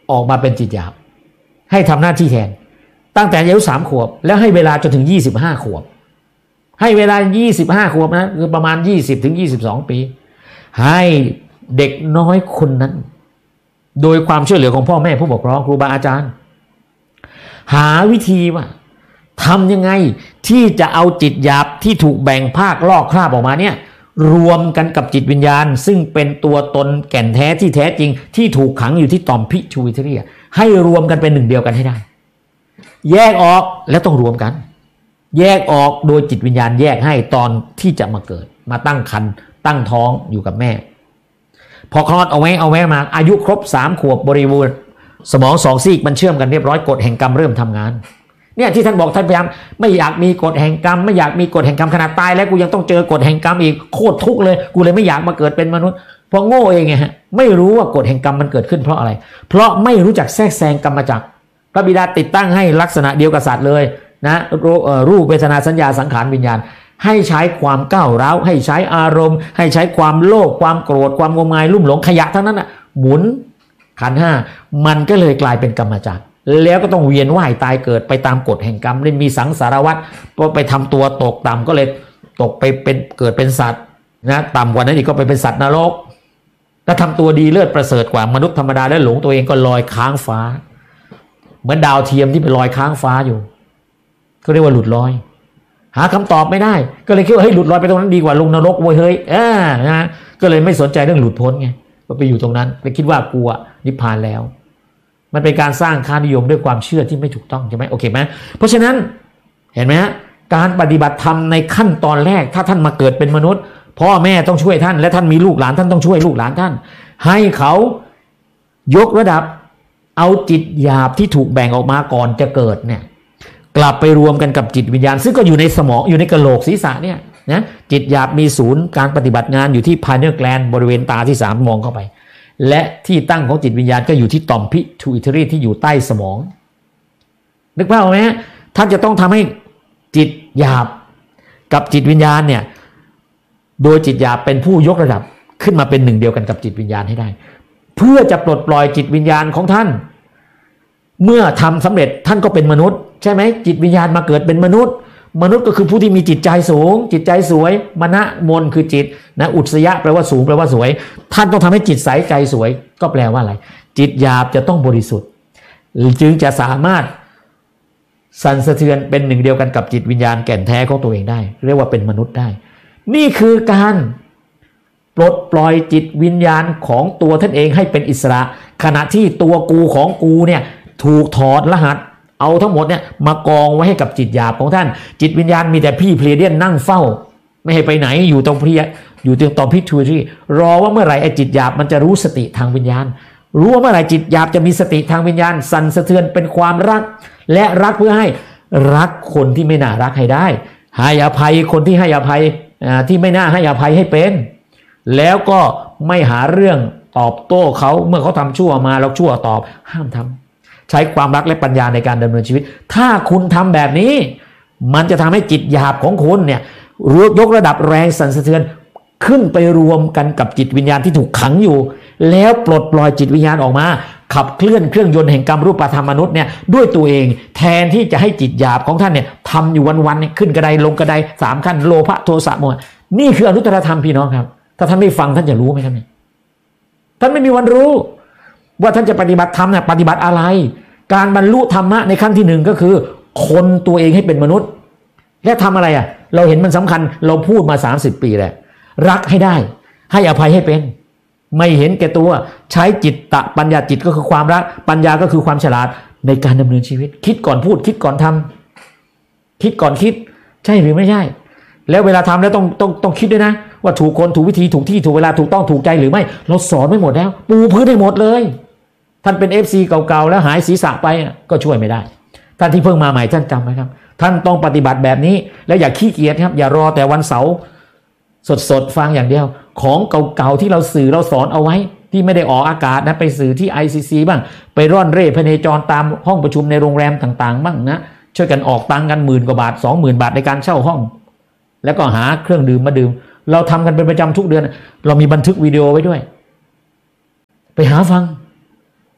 ออกมาเป็นจิตหยาบให้ทำหน้าที่แทนตั้งแต่อายุสามขวบแล้วให้เวลาจนถึงยี่สิบห้าขวบให้เวลายี่สิบห้าขวบนะคือประมาณยี่สิบถึงยี่สิบสองปีให้เด็กน้อยคนนั้นโดยความช่วยเหลือของพ่อแม่ผู้ปกครองครูบาอาจารย์หาวิธีว่าทำยังไงที่จะเอาจิตหยาบที่ถูกแบ่งภาคลอกคราบออกมาเนี่ยรวมกันกับจิตวิญญาณซึ่งเป็นตัวตนแก่นแท้ที่แท้จริงที่ถูกขังอยู่ที่ต่อมพิทูอิทรีให้รวมกันเป็นหนึ่งเดียวกันให้ได้แยกออกแล้วต้องรวมกันแยกออกโดยจิตวิญญาณแยกให้ตอนที่จะมาเกิดมาตั้งครรภ์ตั้งท้องอยู่กับแม่พอคลอดเอาไว้เอาไว้มาอายุครบสามขวบบริบูรณ์สมองสองซีกมันเชื่อมกันเรียบร้อยกฎแห่งกรรมเริ่มทำงานเนี่ยที่ท่านบอกท่านพยายามไม่อยากมีกฎแห่งกรรมไม่อยากมีกฎแห่งกรรมขนาดตายแล้วกูยังต้องเจอกฎแห่งกรรมอีกโคตรทุกข์เลยกูเลยไม่อยากมาเกิดเป็นมนุษย์เพราะโง่เองไงฮะไม่รู้ว่ากฎแห่งกรรมมันเกิดขึ้นเพราะอะไรเพราะไม่รู้จักแทรกแซงกรรมจักรพระบิดาติดตั้งให้ลักษณะเดียวกับสัตว์เลยนะรูปเวทนาสัญญาสังขารวิญญาณให้ใช้ความก้าวร้าวให้ใช้อารมณ์ให้ใช้ความโลภความโกรธความงมงายลุ่มหลงขยะทั้งนั้นอ่ะหมุนขันธ์ห้ามันก็เลยกลายเป็นกรรมจักรแล้วก็ต้องเวียนว่ายตายเกิดไปตามกฎแห่งกรรมได้มีสังสารวัฏพอไปทำตัวตกต่ำก็เลยตกไปเป็นเกิดเป็นสัตว์นะต่ำกว่านั้นอีกก็ไปเป็นสัตว์นรกถ้าทำตัวดีเลิศประเสริฐกว่ามนุษย์ธรรมดาแล้วหลงตัวเองก็ลอยค้างฟ้าเหมือนดาวเทียมที่ไปลอยค้างฟ้าอยู่ก็เรียกว่าหลุดลอยหาคำตอบไม่ได้ก็เลยคิดว่าเฮ้ยหลุดลอยไปตรงนั้นดีกว่าลงนรกโว้ยเฮ้ยอ่านะก็เลยไม่สนใจเรื่องหลุดพ้นไงก็ไปอยู่ตรงนั้นไปคิดว่ากลัวนิพพานแล้วมันเป็นการสร้างค่านิยมด้วยความเชื่อที่ไม่ถูกต้องใช่ไหมโอเคไหมเพราะฉะนั้นเห็นไหมฮะการปฏิบัติธรรมในขั้นตอนแรกถ้าท่านมาเกิดเป็นมนุษย์พ่อแม่ต้องช่วยท่านและท่านมีลูกหลานท่านต้องช่วยลูกหลานท่านให้เขายกระดับเอาจิตหยาบที่ถูกแบ่งออกมาก่อนจะเกิดเนี่ยกลับไปรวมกันกับจิตวิญญาณซึ่งก็อยู่ในสมองอยู่ในกะโหลกศีรษะเนี่ยนะจิตหยาบมีศูนย์การปฏิบัติงานอยู่ที่ pineal gland บริเวณตาที่สามมองเข้าไปและที่ตั้งของจิตวิญญาณก็อยู่ที่ต่อมพิทูอิทรีที่อยู่ใต้สมองนึกภาพออกไหมท่านจะต้องทำให้จิตหยาบกับจิตวิญญาณเนี่ยโดยจิตหยาบเป็นผู้ยกระดับขึ้นมาเป็นหนึ่งเดียวกันกับจิตวิญญาณให้ได้เพื่อจะปลดปล่อยจิตวิญญาณของท่านเมื่อทำสำเร็จท่านก็เป็นมนุษย์ใช่ไหมจิตวิญญาณมาเกิดเป็นมนุษย์มนุษย์ก็คือผู้ที่มีจิตใจสูงจิตใจสวยมณมนคือจิตนะอุตสยะแปลว่าสูงแปลว่าสวยท่านต้องทำให้จิตใสใจสวยก็แปลว่าอะไรจิตหยาบจะต้องบริสุทธิ์จึงจะสามารถสั่นสะเทือนเป็นหนึ่งเดียวกันกับจิตวิญญาณแก่นแท้ของตัวเองได้เรียกว่าเป็นมนุษย์ได้นี่คือการปลดปล่อยจิตวิญญาณของตัวท่านเองให้เป็นอิสระขณะที่ตัวกูของกูเนี่ยถูกถอดรหัสเอาทั้งหมดเนี่ยมากองไว้ให้กับจิตหยาบของท่านจิตวิญญาณมีแต่พี่เพลียเดียนนั่งเฝ้าไม่ให้ไปไหนอยู่ตรงเพลียอยู่ตรงตอมพิทูที่รอว่าเมื่อไหร่ไอ้จิตหยาบมันจะรู้สติทางวิญญาณรู้ว่าเมื่อไหร่จิตหยาบจะมีสติทางวิญญาณสั่นสะเทือนเป็นความรักและรักเพื่อให้รักคนที่ไม่น่ารักให้ได้ให้อภัยคนที่ให้อภัยที่ไม่น่าให้อภัยให้เป็นแล้วก็ไม่หาเรื่องตอบโต้เขาเมื่อเขาทำชั่วมาเราชั่วตอบห้ามทำใช้ความรักและปัญญาในการดำเนินชีวิตถ้าคุณทำแบบนี้มันจะทำให้จิตหยาบของคุณเนี่ยยกระดับแรงสั่นสะเทือนขึ้นไปรวมกันกับจิตวิญญาณที่ถูกขังอยู่แล้วปลดปล่อยจิตวิญญาณออกมาขับเคลื่อนเครื่องยนต์แห่งกรรมรูปธรรมมนุษย์เนี่ยด้วยตัวเองแทนที่จะให้จิตหยาบของท่านเนี่ยทำอยู่วันๆเนี่ยขึ้นกระไดลงกระไดสามขั้นโลภะโทสะโมหะนี่คืออนุตตรธรรมพี่น้องครับถ้าท่านไม่ฟังท่านจะรู้ไหมครับเนี่ยท่านไม่มีวันรู้ว่าท่านจะปฏิบัติธรรมเนี่ยปฏิบัติอะไรการบรรลุธรรมะในขั้นที่หนึ่งก็คือคนตัวเองให้เป็นมนุษย์และทำอะไรอ่ะเราเห็นมันสำคัญเราพูดมาสามสิบปีแล้วรักให้ได้ให้อภัยให้เป็นไม่เห็นแก่ตัวใช้จิตตะปัญญาจิตก็คือความรักปัญญาก็คือความฉลาดในการดำเนินชีวิตคิดก่อนพูดคิดก่อนทำคิดก่อนคิดใช่หรือไม่ใช่แล้วเวลาทำแล้วต้องต้องต้องคิดด้วยนะว่าถูกคนถูกวิธีถูกที่ถูกเวลาถูกต้องถูกใจหรือไม่เราสอนไม่หมดแล้วปูพื้นให้หมดเลยท่านเป็น เอฟ ซี เก่าๆแล้วหายศีรษะไปก็ช่วยไม่ได้ท่านที่เพิ่งมาใหม่ท่านจำไหมครับท่านต้องปฏิบัติแบบนี้แล้วอย่าขี้เกียจครับอย่ารอแต่วันเสาร์สดๆฟังอย่างเดียวของเก่าๆที่เราสื่อเราสอนเอาไว้ที่ไม่ได้ออกอากาศนะไปสื่อที่ ไอ ซี ซี บ้างไปร่อนเร่พเนจรตามห้องประชุมในโรงแรมต่างๆบ้างนะช่วยกันออกตังค์กันหมื่นกว่าบาท สองหมื่น บาทในการเช่าห้องแล้วก็หาเครื่องดื่มมาดื่มเราทำกันเป็นประจำทุกเดือนเรามีบันทึกวิดีโอไว้ด้วยไปหาฟัง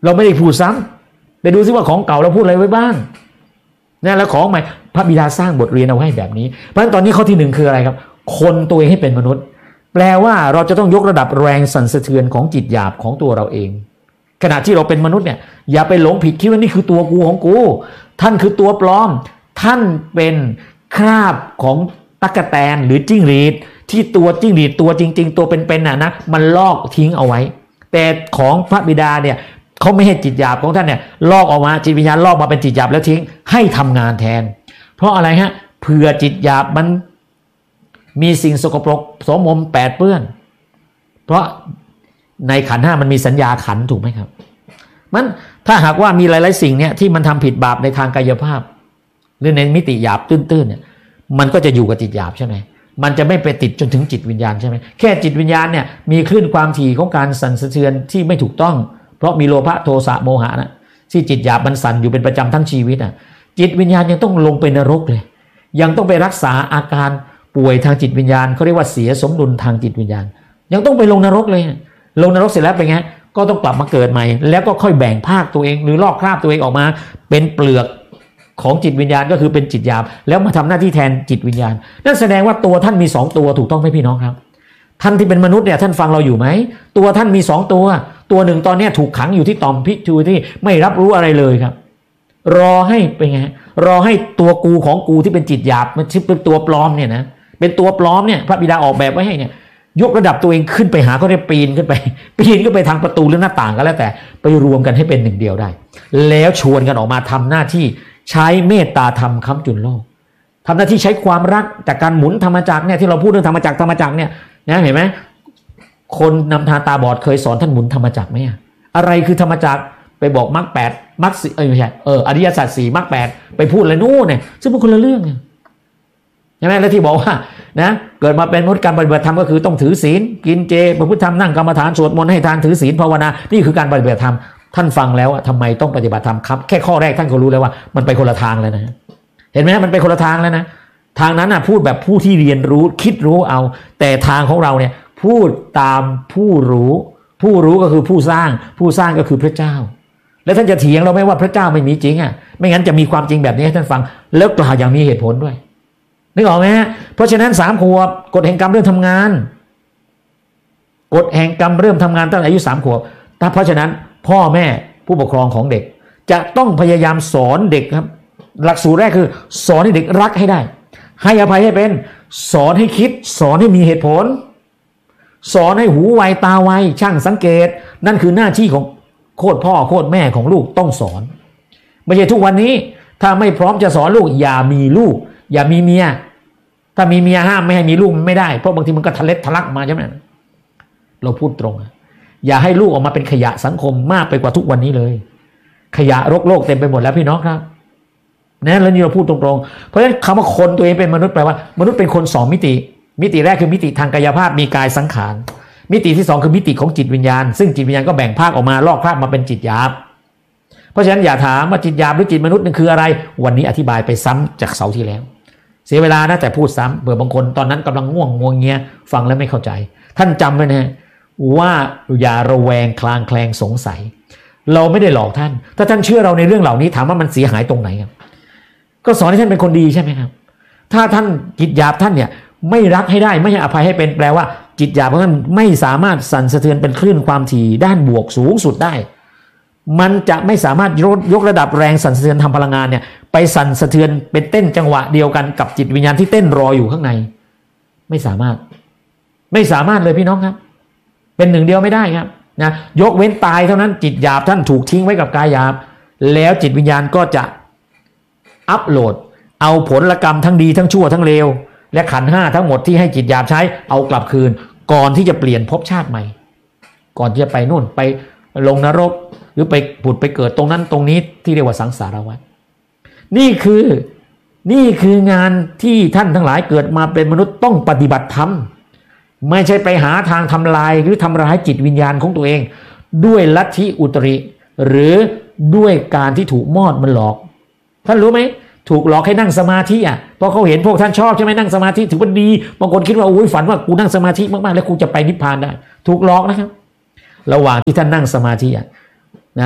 เราไม่ได้พูดซ้ำไปดูซิว่าของเก่าเราพูดอะไรไว้บ้างนะแล้วของใหม่พระบิดาสร้างบทเรียนเอาให้แบบนี้เพราะฉะนั้นตอนนี้ข้อที่หนึ่งคืออะไรครับคนตัวเองให้เป็นมนุษย์แปลว่าเราจะต้องยกระดับแรงสั่นสะเทือนของจิตหยาบของตัวเราเองขณะที่เราเป็นมนุษย์เนี่ยอย่าไปหลงผิดคิดว่านี่คือตัวกูของกูท่านคือตัวปลอมท่านเป็นคราบของตั๊กแตนหรือจิ้งหรีดที่ตัวจิ้งหรีดตัวจริงๆตัวเป็นๆน่ะนะมันลอกทิ้งเอาไว้แต่ของพระบิดาเนี่ยเขาไม่ให้จิตหยาบของท่านเนี่ยลอกออกมาจิตวิญญาณลอกมาเป็นจิตหยาบแล้วทิ้งให้ทำงานแทนเพราะอะไรฮะเผื่อจิตหยาบมันมีสิ่งสกปรกโสมมแปดเปื้อนเพราะในขันธ์ห้ามันมีสัญญาขันธ์ถูกไหมครับมันถ้าหากว่ามีหลายๆสิ่งเนี่ยที่มันทำผิดบาปในทางกายภาพหรือในมิติหยาบตื้นๆเนี่ยมันก็จะอยู่กับจิตหยาบใช่ไหมมันจะไม่ไปติดจนถึงจิตวิญญาณใช่ไหมแค่จิตวิญญาณเนี่ยมีคลื่นความถี่ของการสั่นสะเทือนที่ไม่ถูกต้องเพราะมีโลภะโทสะโมหะนะที่จิตหยาบมันสั่นอยู่เป็นประจำทั้งชีวิตอ่ะจิตวิญญาณยังต้องลงไปนรกเลยยังต้องไปรักษาอาการป่วยทางจิตวิญญาณเขาเรียกว่าเสียสมดุลทางจิตวิญญาณยังต้องไปลงนรกเลยลงนรกเสร็จแล้วเป็นไงก็ต้องกลับมาเกิดใหม่แล้วก็ค่อยแบ่งภาคตัวเองหรือลอกคราบตัวเองออกมาเป็นเปลือกของจิตวิญญาณก็คือเป็นจิตหยาบแล้วมาทำหน้าที่แทนจิตวิญญาณนั่นแสดงว่าตัวท่านมีสองตัวถูกต้องไหมพี่น้องครับท่านที่เป็นมนุษย์เนี่ยท่านฟังเราอยู่ไหมตัวท่านมีสองตัวตัวหนึ่งตอนนี้ถูกขังอยู่ที่ต่อมพิจูที่ไม่รับรู้อะไรเลยครับรอให้เป็นไงรอให้ตัวกูของกูที่เป็นจิตหยาบมันเป็นตัวปลอมเนี่ยนะเป็นตัวปลอมเนี่ยพระบิดาออกแบบไว้ให้เนี่ยยกระดับตัวเองขึ้นไปหาเขาได้ปีนขึ้นไปปีนขึ้นไปทางประตูหรือหน้าต่างก็แล้วแต่ไปรวมกันให้เป็นหนึ่งเดียวได้แล้วชวนกันออกมาทำหน้าที่ใช้เมตตาธรรมค้ำจุนโลกทำหน้าที่ใช้ความรักจากการหมุนธรรมจักรเนี่ยที่เราพูดเรื่องธรรมจักรธรรมจักรเนี่ยนะเห็นไหมคนนำทางตาบอดเคยสอนท่านหมุนธรรมจักรไหมอะไรคือธรรมจักรไปบอกมรรคแปดมรรคสี่เออไม่ใช่เอออริยสัจสี่มรรคแปดไปพูดอะไรนู่นเนี่ยซึ่งเป็นคนละเรื่องใช่ไหมแล้วที่บอกว่านะเกิดมาเป็นมนุษย์การปฏิบัติธรรมก็คือต้องถือศีลกินเจประพฤติธรรมนั่งกรรมฐานสวดมนต์ให้ทานถือศีลภาวนานี่คือการปฏิบัติธรรมท่านฟังแล้วทำไมต้องปฏิบัติธรรมครับแค่ข้อแรกท่านก็รู้แล้วว่ามันไปคนละทางแล้วนะเห็นไหมมันไปคนละทางแล้วนะทางนั้นนะพูดแบบผู้ที่เรียนรู้คิดรู้เอาแต่ทางของเราเนี่ยพูดตามผู้รู้ผู้รู้ก็คือผู้สร้างผู้สร้างก็คือพระเจ้าแล้วท่านจะเถียงเราไหมว่าพระเจ้าไม่มีจริงอ่ะไม่งั้นจะมีความจริงแบบนี้ให้ท่านฟังแล้วกล่าวอย่างมีเหตุผลด้วยนึกออกไหมฮะเพราะฉะนั้นสามขวบกฎแห่งกรรมเริ่มทำงานกฎแห่งกรรมเริ่มทำงานตั้งแต่อายุสามขวบแต่เพราะฉะนั้นพ่อแม่ผู้ปกครองของเด็กจะต้องพยายามสอนเด็กครับหลักสูตรแรกคือสอนให้เด็กรักให้ได้ให้อภัยให้เป็นสอนให้คิดสอนให้มีเหตุผลสอนให้หูไวตาไวช่างสังเกตนั่นคือหน้าที่ของโคตรพ่อโคตรแม่ของลูกต้องสอนไม่ใช่ทุกวันนี้ถ้าไม่พร้อมจะสอนลูกอย่ามีลูกอย่ามีเมียถ้ามีเมียห้ามไม่ให้มีลูกไม่ได้เพราะบางทีมันก็ทะเล็ดทะลักมาใช่ไหมเราพูดตรงอย่าให้ลูกออกมาเป็นขยะสังคมมากไปกว่าทุกวันนี้เลยขยะรกโลกเต็มไปหมดแล้วพี่น้องครับนะแล้วนี่เราพูดตรงๆเพราะฉะนั้นคำว่าคนตัวเองเป็นมนุษย์แปลว่ามนุษย์เป็นคนสองมิติมิติแรกคือมิติทางกายภาพมีกายสังขารมิติที่สองคือมิติของจิตวิญญาณซึ่งจิตวิญญาณก็แบ่งภาคออกมาลอกคราบมาเป็นจิตหยาบเพราะฉะนั้นอย่าถามว่าจิตหยาบหรือจิตมนุษย์นั่นคืออะไรวันนี้อธิบายไปซ้ำจากเสาร์ที่แล้วเสียเวลานะแต่พูดซ้ำเบื่อบางคนตอนนั้นกำลังง่วงงวงเงียฟังแล้วไม่เข้าใจท่านจำไว้นะว่าอย่าระแวงคลางแคลงสงสัยเราไม่ได้หลอกท่านถ้าท่านเชื่อเราในเรื่องเหล่านี้ถามว่ามันเสียหายตรงไหนครับก็สอนให้ท่านเป็นคนดีใช่ไหมครับถ้าท่านจิตหยาบท่านเนี่ยไม่รักให้ได้ไม่ให้อภัยให้เป็นแปลว่าจิตหยาบของท่านไม่สามารถสั่นสะเทือนเป็นคลื่นความถี่ด้านบวกสูงสุดได้มันจะไม่สามารถยกยกระดับแรงสั่นสะเทือนทำพลังงานเนี่ยไปสั่นสะเทือนเป็นเต้นจังหวะเดียวกันกับจิตวิญญาณที่เต้นรออยู่ข้างในไม่สามารถไม่สามารถเลยพี่น้องครับเป็นหนึ่งเดียวไม่ได้ครับนะยกเว้นตายเท่านั้นจิตหยาบท่านถูกทิ้งไว้กับกายหยาบแล้วจิตวิญญาณก็จะอัปโหลดเอาผลกรรมทั้งดีทั้งชั่วทั้งเลวและขันธ์ห้าทั้งหมดที่ให้จิตหยาบใช้เอากลับคืนก่อนที่จะเปลี่ยนภพชาติใหม่ก่อนที่จะไปนู่นไปลงนรกหรือไปผุดไปเกิดตรงนั้นตรงนี้ที่เรียกว่าสังสารวัฏนี่คือนี่คืองานที่ท่านทั้งหลายเกิดมาเป็นมนุษย์ต้องปฏิบัติธรรมไม่ใช่ไปหาทางทำลายหรือทำร้ายจิตวิญญาณของตัวเองด้วยลัทธิอุตริหรือด้วยการที่ถูกมอดมันหลอกท่านรู้ไหมถูกหลอกให้นั่งสมาธิอ่ะเพราะเขาเห็นพวกท่านชอบใช่ไหมนั่งสมาธิถือว่าดีบางคนคิดว่าโอ้ยฝันว่ากูนั่งสมาธิมากๆแล้วกูจะไปนิพพานได้ถูกหลอกนะครับระหว่างที่ท่านนั่งสมาธิอ่ะนะ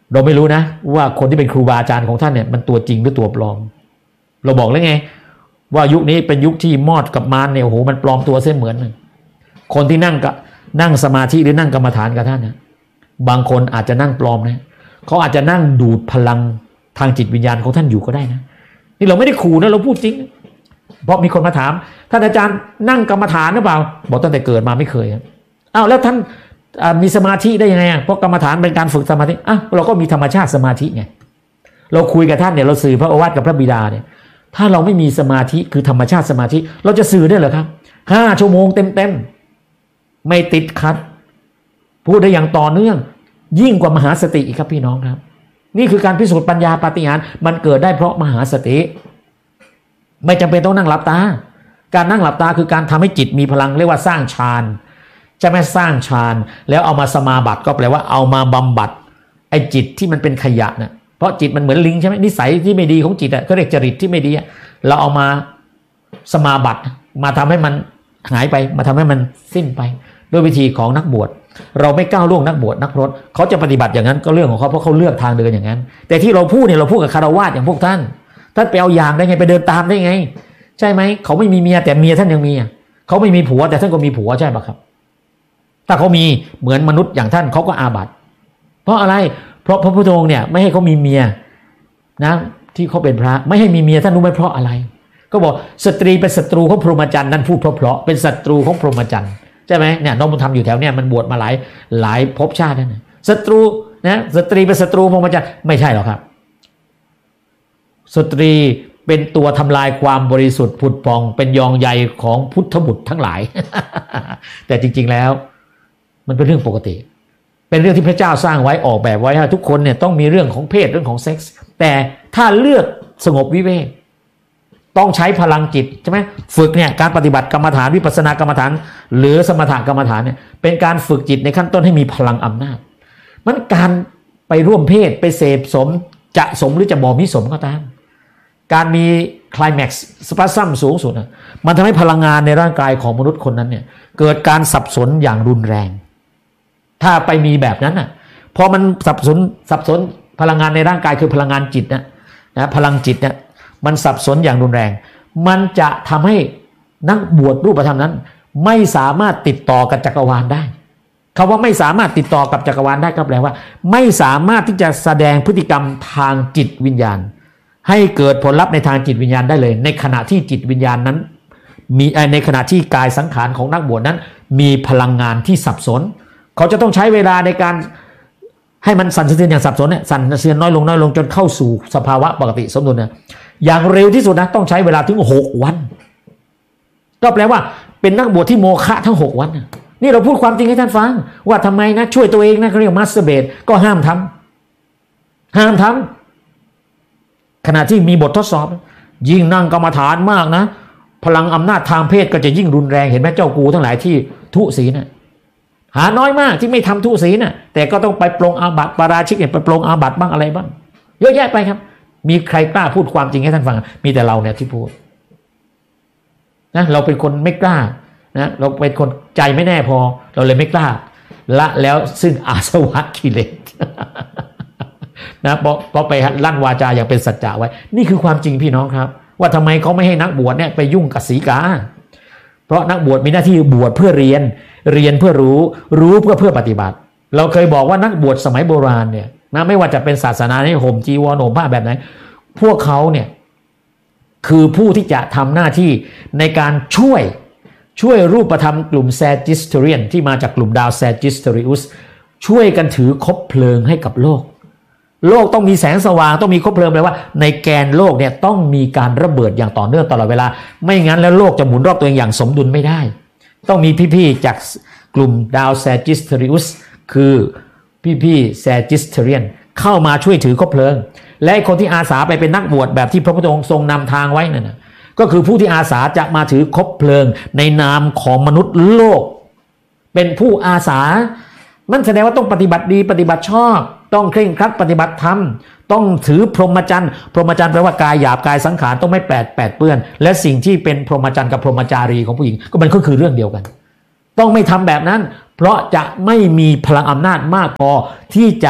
เราไม่รู้นะว่าคนที่เป็นครูบาอาจารย์ของท่านเนี่ยมันตัวจริงหรือตัวปลอมเราบอกแล้วไงว่ายุคนี้เป็นยุคที่มอดกับมารเนี่ยโอ้โหมันปลอมตัวเส้นเหมือนคนที่นั่งกับนั่งสมาธิหรือนั่งกรรมฐานกับท่านนะบางคนอาจจะนั่งปลอมนะเขาอาจจะนั่งดูดพลังทางจิตวิญญาณของท่านอยู่ก็ได้นะนี่เราไม่ได้ขู่นะเราพูดจริงเพราะมีคนมาถามท่านอาจารย์นั่งกรรมฐานหรือเปล่าบอกตั้งแต่เกิดมาไม่เคยอ้าวแล้วท่านมีสมาธิได้ยังไงอ่ะเพราะกรรมฐานเป็นการฝึกสมาธิอ่ะเราก็มีธรรมชาติสมาธิไงเราคุยกับท่านเนี่ยเราสื่อพระโอวาทกับพระบิดาเนี่ยถ้าเราไม่มีสมาธิคือธรรมชาติสมาธิเราจะสื่อได้เหรอครับห้าชั่วโมงเต็มๆไม่ติดขัดพูดได้อย่างต่อเนื่องยิ่งกว่ามหาสติอีกครับพี่น้องครับนี่คือการพิสูจน์ปัญญาปาฏิหาริย์มันเกิดได้เพราะมหาสติไม่จำเป็นต้องนั่งหลับตาการนั่งหลับตาคือการทำให้จิตมีพลังเรียกว่าสร้างฌานจะไม่สร้างฌานแล้วเอามาสมาบัติก็แปลว่าเอามาบำบัดไอ้จิตที่มันเป็นขยะน่ะเพราะจิตมันเหมือนลิงใช่ไหมนิสัยที่ไม่ดีของจิตอ่ะเขาเรียกจริตที่ไม่ดีเราเอามาสมาบัติมาทำให้มันหายไปมาทำให้มันสิ้นไปด้วยวิธีของนักบวชเราไม่ก้าวล่วงนักบวชนักพรตเขาจะปฏิบัติอย่างนั้นก็เรื่องของเขาเพราะเขาเลือกทางเดินอย่างนั้นแต่ที่เราพูดเนี่ยเราพูดกับคารวะอย่างพวกท่านท่านไปเอาอย่างได้ไงไปเดินตามได้ไงใช่ไหมเขาไม่มีเมียแต่เมียท่านยังมีเขาไม่มีผัวแต่ท่านก็มีผัวใช่ปะครับถ้าเขามีเหมือนมนุษย์อย่างท่านเขาก็อาบัติเพราะอะไรเพราะพระพุทธองค์เนี่ยไม่ให้เขามีเมียนะที่เขาเป็นพระไม่ให้มีเมียท่านรู้ไหมเพราะอะไรก็บอกสตรีเป็นศัตรูของพรหมจรรย์นั่นพูดเพราะๆเป็นศัตรูของพรหมจรรย์ใช่ไหมเนี่ยน้องบุญธรรมอยู่แถวเนี่ยมันบวชมาหลายหลายภพชาตินะศัตรูนะสตรีเป็นศัตรูพรหมจรรย์ไม่ใช่หรอกครับสตรีเป็นตัวทำลายความบริสุทธิ์ผุดพองเป็นยองใยของพุทธบุตรทั้งหลาย แต่จริงๆแล้วมันเป็นเรื่องปกติเป็นเรื่องที่พระเจ้าสร้างไว้ออกแบบไว้ให้ทุกคนเนี่ยต้องมีเรื่องของเพศเรื่องของเซ็กส์แต่ถ้าเลือกสงบวิเวกต้องใช้พลังจิตใช่ไหมฝึกเนี่ยการปฏิบัติกรรมฐานวิปัสสนากรรมฐานหรือสมถกรรมฐานเนี่ยเป็นการฝึกจิตในขั้นต้นให้มีพลังอำนาจมันการไปร่วมเพศไปเสพสมจะสมหรือจะบ่มิสมก็ตามการมีไคลแม็กซ์สปาซัมสูงสุดนะมันทำให้พลังงานในร่างกายของมนุษย์คนนั้นเนี่ยเกิดการสับสนอย่างรุนแรงถ้าไปมีแบบนั้นน่ะพอมันสับสนสับสนพลังงานในร่างกายคือพลังงานจิตนะนะพลังจิตเนี่ยมันสับสนอย่างรุนแรงมันจะทำให้นักบวชรูปธรรมนั้นไม่สามารถติดต่อกับจักรวาลได้คำว่าไม่สามารถติดต่อกับจักรวาลได้ก็แปลว่าไม่สามารถที่จะแสดงพฤติกรรมทางจิตวิญญาณให้เกิดผลลัพธ์ในทางจิตวิญญาณได้เลยในขณะที่จิตวิญญาณนั้นมีในขณะที่กายสังขารของนักบวชนั้นมีพลังงานที่สับสนเขาจะต้องใช้เวลาในการให้มันสั่นสะเทือนอย่างสับสนเนี่ยสั่นสะเทือนน้อยลงน้อยลงจนเข้าสู่สภาวะปกติสมดุลเนี่ยอย่างเร็วที่สุดนะต้องใช้เวลาถึงหกวันก็แปลว่าเป็นนักบวชที่โมฆะทั้งหกวันนี่เราพูดความจริงให้ท่านฟังว่าทำไมนะช่วยตัวเองนะเขาเรียกมัสเบตก็ห้ามทำห้ามทำขณะที่มีบททดสอบยิ่งนั่งกรรมฐานมากนะพลังอำนาจทางเพศก็จะยิ่งรุนแรงเห็นไหมเจ้ากูทั้งหลายที่ทุศีลน่ะหาน้อยมากที่ไม่ทำทุศีลน่ะแต่ก็ต้องไปปรงอาบัติปาราชิกเนี่ยไปปรงอาบัติบ้างอะไรบ้างเยอะแยะไปครับมีใครกล้าพูดความจริงให้ท่านฟังมีแต่เราเนี่ยที่พูดนะเราเป็นคนไม่กล้านะเราเป็นคนใจไม่แน่พอเราเลยไม่กล้าละแล้วซึ่งอาสวะกิเลสนะเพราะเพราะไปลั่นวาจาอย่างเป็นสัจจะไว้นี่คือความจริงพี่น้องครับว่าทำไมเขาไม่ให้นักบวชเนี่ยไปยุ่งกับศีกาเพราะนักบวชมีหน้าที่บวชเพื่อเรียนเรียนเพื่อรู้รู้เพื่อเพื่อปฏิบัติเราเคยบอกว่านักบวชสมัยโบราณเนี่ยนะไม่ว่าจะเป็นศาสนาในห่มจีวรห่มผ้าแบบไหนพวกเขาเนี่ยคือผู้ที่จะทำหน้าที่ในการช่วยช่วยรูปธรรมกลุ่มแซจิสเทเรียนที่มาจากกลุ่มดาวแซจิสเทริอุสช่วยกันถือคบเพลิงให้กับโลกโลกต้องมีแสงสว่างต้องมีคบเพลิงแปลว่าในแกนโลกเนี่ยต้องมีการระเบิดอย่างต่อเนื่องตลอดเวลาไม่งั้นแล้วโลกจะหมุนรอบตัวเองอย่างสมดุลไม่ได้ต้องมีพี่ๆจากกลุ่มดาวแซจิสเทริอุสคือพี่ๆแซจิสเทเรียนเข้ามาช่วยถือคบเพลิงและคนที่อาสาไปเป็นนักบวชแบบที่พระพุทธองค์ทรงนำทางไว้นั่นนะก็คือผู้ที่อาสาจะมาถือคบเพลิงในนามของมนุษย์โลกเป็นผู้อาสามันแสดงว่าต้องปฏิบัติดีปฏิบัติชอบต้องเคร่งครัดปฏิบัติธรรมต้องถือพรหมจรรย์พรหมจรรย์แปลว่ากายหยาบกายสังขารต้องไม่แปดแปดเปื้อนและสิ่งที่เป็นพรหมจรรย์กับพรหมจารีของผู้หญิงก็มันก็คือเรื่องเดียวกันต้องไม่ทำแบบนั้นเพราะจะไม่มีพลังอำนาจมากพอที่จะ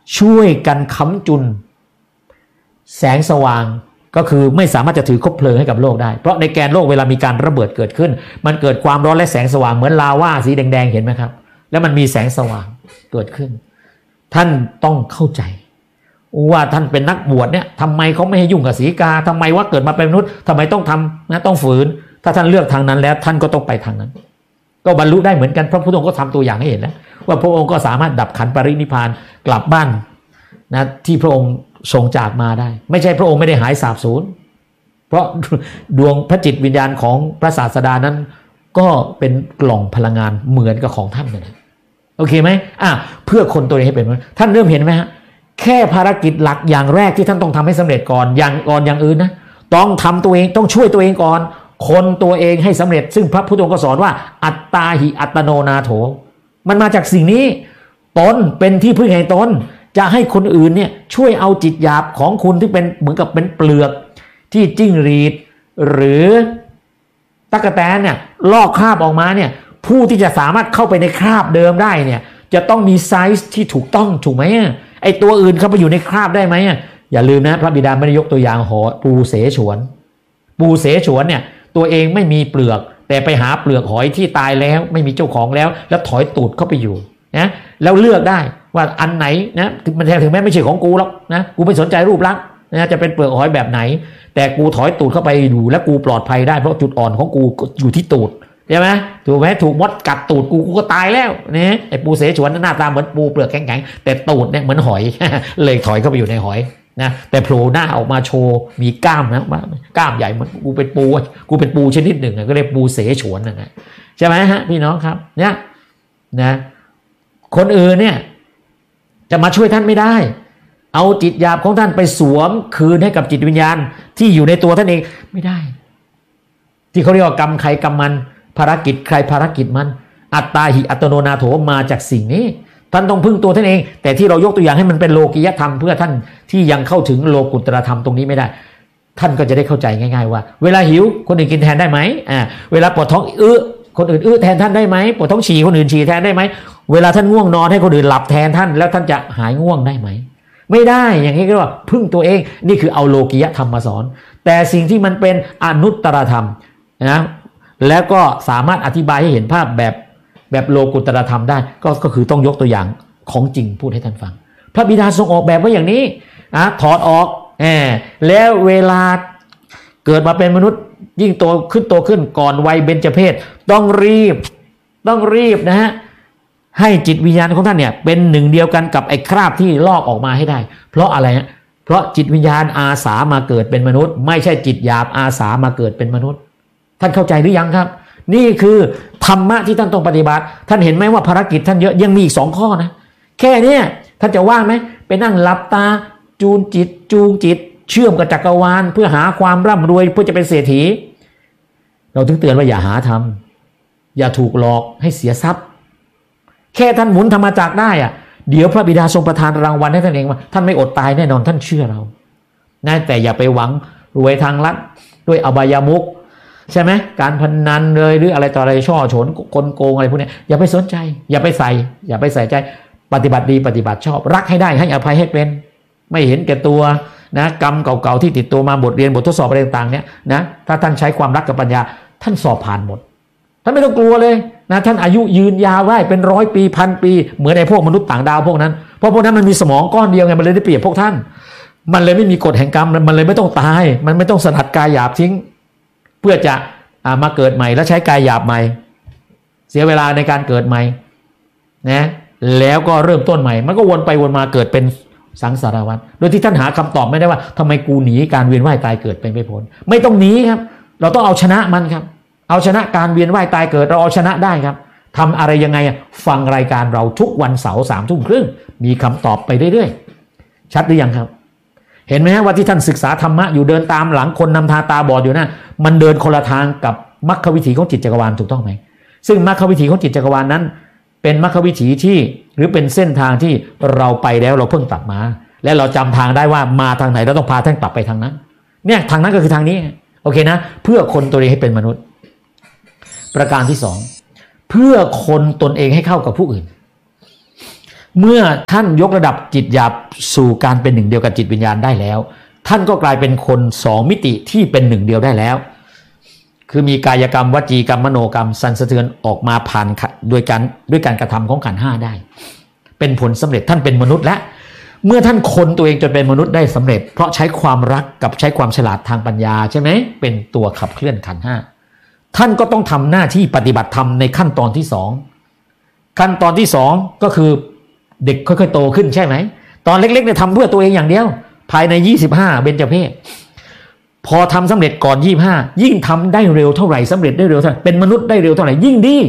ช่วยกันค้ำจุนแสงสว่างก็คือไม่สามารถจะถือคบเพลิงให้กับโลกได้เพราะในแกนโลกเวลามีการระเบิดเกิดขึ้นมันเกิดความร้อนและแสงสว่างเหมือนลาวาสีแดงๆเห็นไหมครับแล้วมันมีแสงสว่างเกิดขึ้นท่านต้องเข้าใจว่าท่านเป็นนักบวชเนี่ยทำไมเขาไม่ให้ยุ่งกับสีกาทำไมว่าเกิดมาเป็นมนุษย์ทำไมต้องทำนะต้องฝืนถ้าท่านเลือกทางนั้นแล้วท่านก็ต้องไปทางนั้นก็บรรลุได้เหมือนกันพระพุทธองค์ก็ทำตัวอย่างให้เห็นแล้วว่าพระองค์ก็สามารถดับขันธ์ปรินิพพานกลับบ้านนะที่พระองค์ทรงจากมาได้ไม่ใช่พระองค์ไม่ได้หายสาบสูญเพราะดวงพระจิตวิญญาณของพระศาสดานั้นก็เป็นกล่องพลังงานเหมือนกับของท่านเลยโอเคไหมอ่ะเพื่อคนตัวเองให้เป็นท่านเริ่มเห็นไหมฮะแค่ภารกิจหลักอย่างแรกที่ท่านต้องทำให้สำเร็จก่อนอย่างก่อนอย่างอื่นนะต้องทำตัวเองต้องช่วยตัวเองก่อนคนตัวเองให้สำเร็จซึ่งพระพุทธองค์ก็สอนว่าอัตตาหิอัตโนนาโถมันมาจากสิ่งนี้ตนเป็นที่พึ่งแห่งตนจะให้คนอื่นเนี่ยช่วยเอาจิตหยาบของคุณที่เป็นเหมือนกับเป็นเปลือกที่จิ้งหรีดหรือตั๊กแตนเนี่ยลอกคราบออกมาเนี่ยผู้ที่จะสามารถเข้าไปในคราบเดิมได้เนี่ยจะต้องมีไซส์ที่ถูกต้องถูกไหมไอตัวอื่นเข้าไปอยู่ในคราบได้ไหมอย่าลืมนะพระบิดาไม่ได้ยกตัวอย่างหอปูเสฉวนปูเสฉวนเนี่ยตัวเองไม่มีเปลือกแต่ไปหาเปลือกหอยที่ตายแล้วไม่มีเจ้าของแล้วแล้วถอยตูดเข้าไปอยู่นะแล้วเลือกได้ว่าอันไหนนะมันถึงแม้ไม่ใช่ของกูหรอกนะกูไม่สนใจรูปลักษณ์นะจะเป็นเปลือกหอยแบบไหนแต่กูถอยตูดเข้าไปอยู่และกูปลอดภัยได้เพราะจุดอ่อนของกูอยู่ที่ตูดใช่ไหมถูกไหมถูกมดกัดตูดกูกูก็ตายแล้วเนี่ยไอ้ปูเสฉวนหน้าตาเหมือนปูเปลือกแข็งๆแต่ตูดเนี่ยเหมือนหอย เลยถอยเข้าไปอยู่ในหอยนะแต่โผล่หน้าออกมาโชว์มีกล้ามนะกล้ามใหญ่เหมือนกูเป็นปูกูเป็นปูชนิดหนึ่งก็เลยปูเสฉวนนะใช่ไหมฮะพี่น้องครับเนี่ยนะคนอื่นเนี่ยจะมาช่วยท่านไม่ได้เอาจิตหยาบของท่านไปสวมคืนให้กับจิตวิญญาณที่อยู่ในตัวท่านเองไม่ได้ที่เขาเรียกว่ากรรมใครกรรมมันภารกิจใครภารกิจมันอัตตาหิอัตโนนาโถมาจากสิ่งนี้ท่านต้องพึ่งตัวท่านเองแต่ที่เรายกตัวอย่างให้มันเป็นโลกิยธรรมเพื่อท่านที่ยังเข้าถึงโลกุตตรธรรมตรงนี้ไม่ได้ท่านก็จะได้เข้าใจง่ายๆว่าเวลาหิวคนอื่นกินแทนได้ไหมอ่าเวลาปวดท้องอื้อคนอื่นอื้อแทนท่านได้ไหมปวดท้องฉี่คนอื่นฉี่แทนได้ไหมเวลาท่านง่วงนอนให้คนอื่นหลับแทนท่านแล้วท่านจะหายง่วงได้ไหมไม่ได้อย่างนี้ก็ว่าพึ่งตัวเองนี่คือเอาโลกิยธรรมมาสอนแต่สิ่งที่มันเป็นอนุตตรธรรมนะแล้วก็สามารถอธิบายให้เห็นภาพแบบแบบโลกุตตรธรรมได้ก็ก็คือต้องยกตัวอย่างของจริงพูดให้ท่านฟังพระบิดาทรงออกแบบไว้อย่างนี้อ่ะถอดออกแหมแล้วเวลาเกิดมาเป็นมนุษย์ยิ่งโตขึ้นโตขึ้นก่อนวัยเบญจเพสต้องรีบต้องรีบนะฮะให้จิตวิญญาณของท่านเนี่ยเป็นหนึ่งเดียวกันกับไอ้คราบที่ลอกออกมาให้ได้เพราะอะไรฮะเพราะจิตวิญญาณอาสามาเกิดเป็นมนุษย์ไม่ใช่จิตหยาบอาสามาเกิดเป็นมนุษย์ท่านเข้าใจหรือยังครับนี่คือธรรมะที่ท่านต้องปฏิบัติท่านเห็นไหมว่าภารกิจท่านเยอะยังมีอีกสองข้อนะแค่นี้ท่านจะว่างไหมไปนั่งหลับตาจูนจิตจูงจิตเชื่อมกับจักรวาลเพื่อหาความร่ำรวยเพื่อจะเป็นเศรษฐีเราถึงเตือนว่าอย่าหาทำอย่าถูกหลอกให้เสียทรัพย์แค่ท่านหมุนธรรมจักรได้อะเดี๋ยวพระบิดาทรงประทานรางวัลให้ท่านเองว่าท่านไม่อดตายแน่นอนท่านเชื่อเรานะแต่อย่าไปหวังรวยทางลัดด้วยอบายามุขใช่ไหมการพนันเลยหรืออะไรต่ออะไรช่อฉนกลโกงอะไรพวกนี้อย่าไปสนใจอย่าไปใส่อย่าไปใส่ใจปฏิบัติดีปฏิบัติชอบรักให้ได้ให้อภัยให้เป็นไม่เห็นแก่ตัวนะกรรมเก่าๆที่ติดตัวมาบทเรียนบททดสอบอะไรต่างๆเนี่ยนะถ้าท่านใช้ความรักกับปัญญาท่านสอบผ่านหมดท่านไม่ต้องกลัวเลยนะท่านอายุยืนยาวได้เป็นร้อยปีพันปีเหมือนไอ้พวกมนุษย์ต่างดาวพวกนั้นเพราะพวกนั้นมันมีสมองก้อนเดียวไงมันเลยได้เปรียบพวกท่านมันเลยไม่มีกฎแห่งกรรมมันเลยไม่ต้องตายมันไม่ต้องสลัดกายหยาบทิ้งเพื่อจะมาเกิดใหม่แล้วใช้กายหยาบใหม่เสียเวลาในการเกิดใหม่นะแล้วก็เริ่มต้นใหม่มันก็วนไปวนมาเกิดเป็นสังสารวัฏโดยที่ท่านหาคำตอบไม่ได้ว่าทำไมกูหนีการเวียนว่ายตายเกิดเป็นไม่พ้นไม่ต้องหนีครับเราต้องเอาชนะมันครับเอาชนะการเวียนว่ายตายเกิดเราเอาชนะได้ครับทำอะไรยังไงฟังรายการเราทุกวันเสาร์สามทุ่มครึ่งมีคำตอบไปเรื่อยๆชัดหรือยังครับเห็นไหมว่าที่ท่านศึกษาธรรมะอยู่เดินตามหลังคนนำทางตาบอดอยู่นะมันเดินคนละทางกับมรรควิถีของจิตจักรวาลถูกต้องไหมซึ่งมรรควิถีของจิตจักรวาลนั้นเป็นมรรควิถีที่หรือเป็นเส้นทางที่เราไปแล้วเราเพิ่งกลับมาและเราจำทางได้ว่ามาทางไหนเราต้องพาท่านกลับไปทางนั้นเนี่ยทางนั้นก็คือทางนี้โอเคนะเพื่อคนตัวเองให้เป็นมนุษย์ประการที่สองเพื่อคนตนเองให้เข้ากับผู้อื่นเมื่อท่านยกระดับจิตหยาบสู่การเป็นหนึ่งเดียวกับจิตวิญญาณได้แล้วท่านก็กลายเป็นคนสองมิติที่เป็นหนึ่งเดียวได้แล้วคือมีกายกรรมวจีกรรมมโนกรรมสั่นสะเทือนออกมาผ่านโดยการด้วยการกระทำของขันธ์ห้าได้เป็นผลสำเร็จท่านเป็นมนุษย์และเมื่อท่านคนตัวเองจนเป็นมนุษย์ได้สำเร็จเพราะใช้ความรักกับใช้ความฉลาดทางปัญญาใช่ไหมเป็นตัวขับเคลื่อนขันธ์ห้าท่านก็ต้องทำหน้าที่ปฏิบัติธรรมในขั้นตอนที่สองขั้นตอนที่สองก็คือเด็กค่อยๆโตขึ้นใช่ไหมตอนเล็กๆเนี่ยทำเพื่อตัวเองอย่างเดียวภายในยี่สิบห้าเบญจเพสพอทำสำเร็จก่อนยี่สิบห้ายิ่งทำได้เร็วเท่าไหร่สำเร็จได้เร็วเท่าไหร่เป็นมนุษย์ได้เร็วเท่าไหร่ยิ่งดี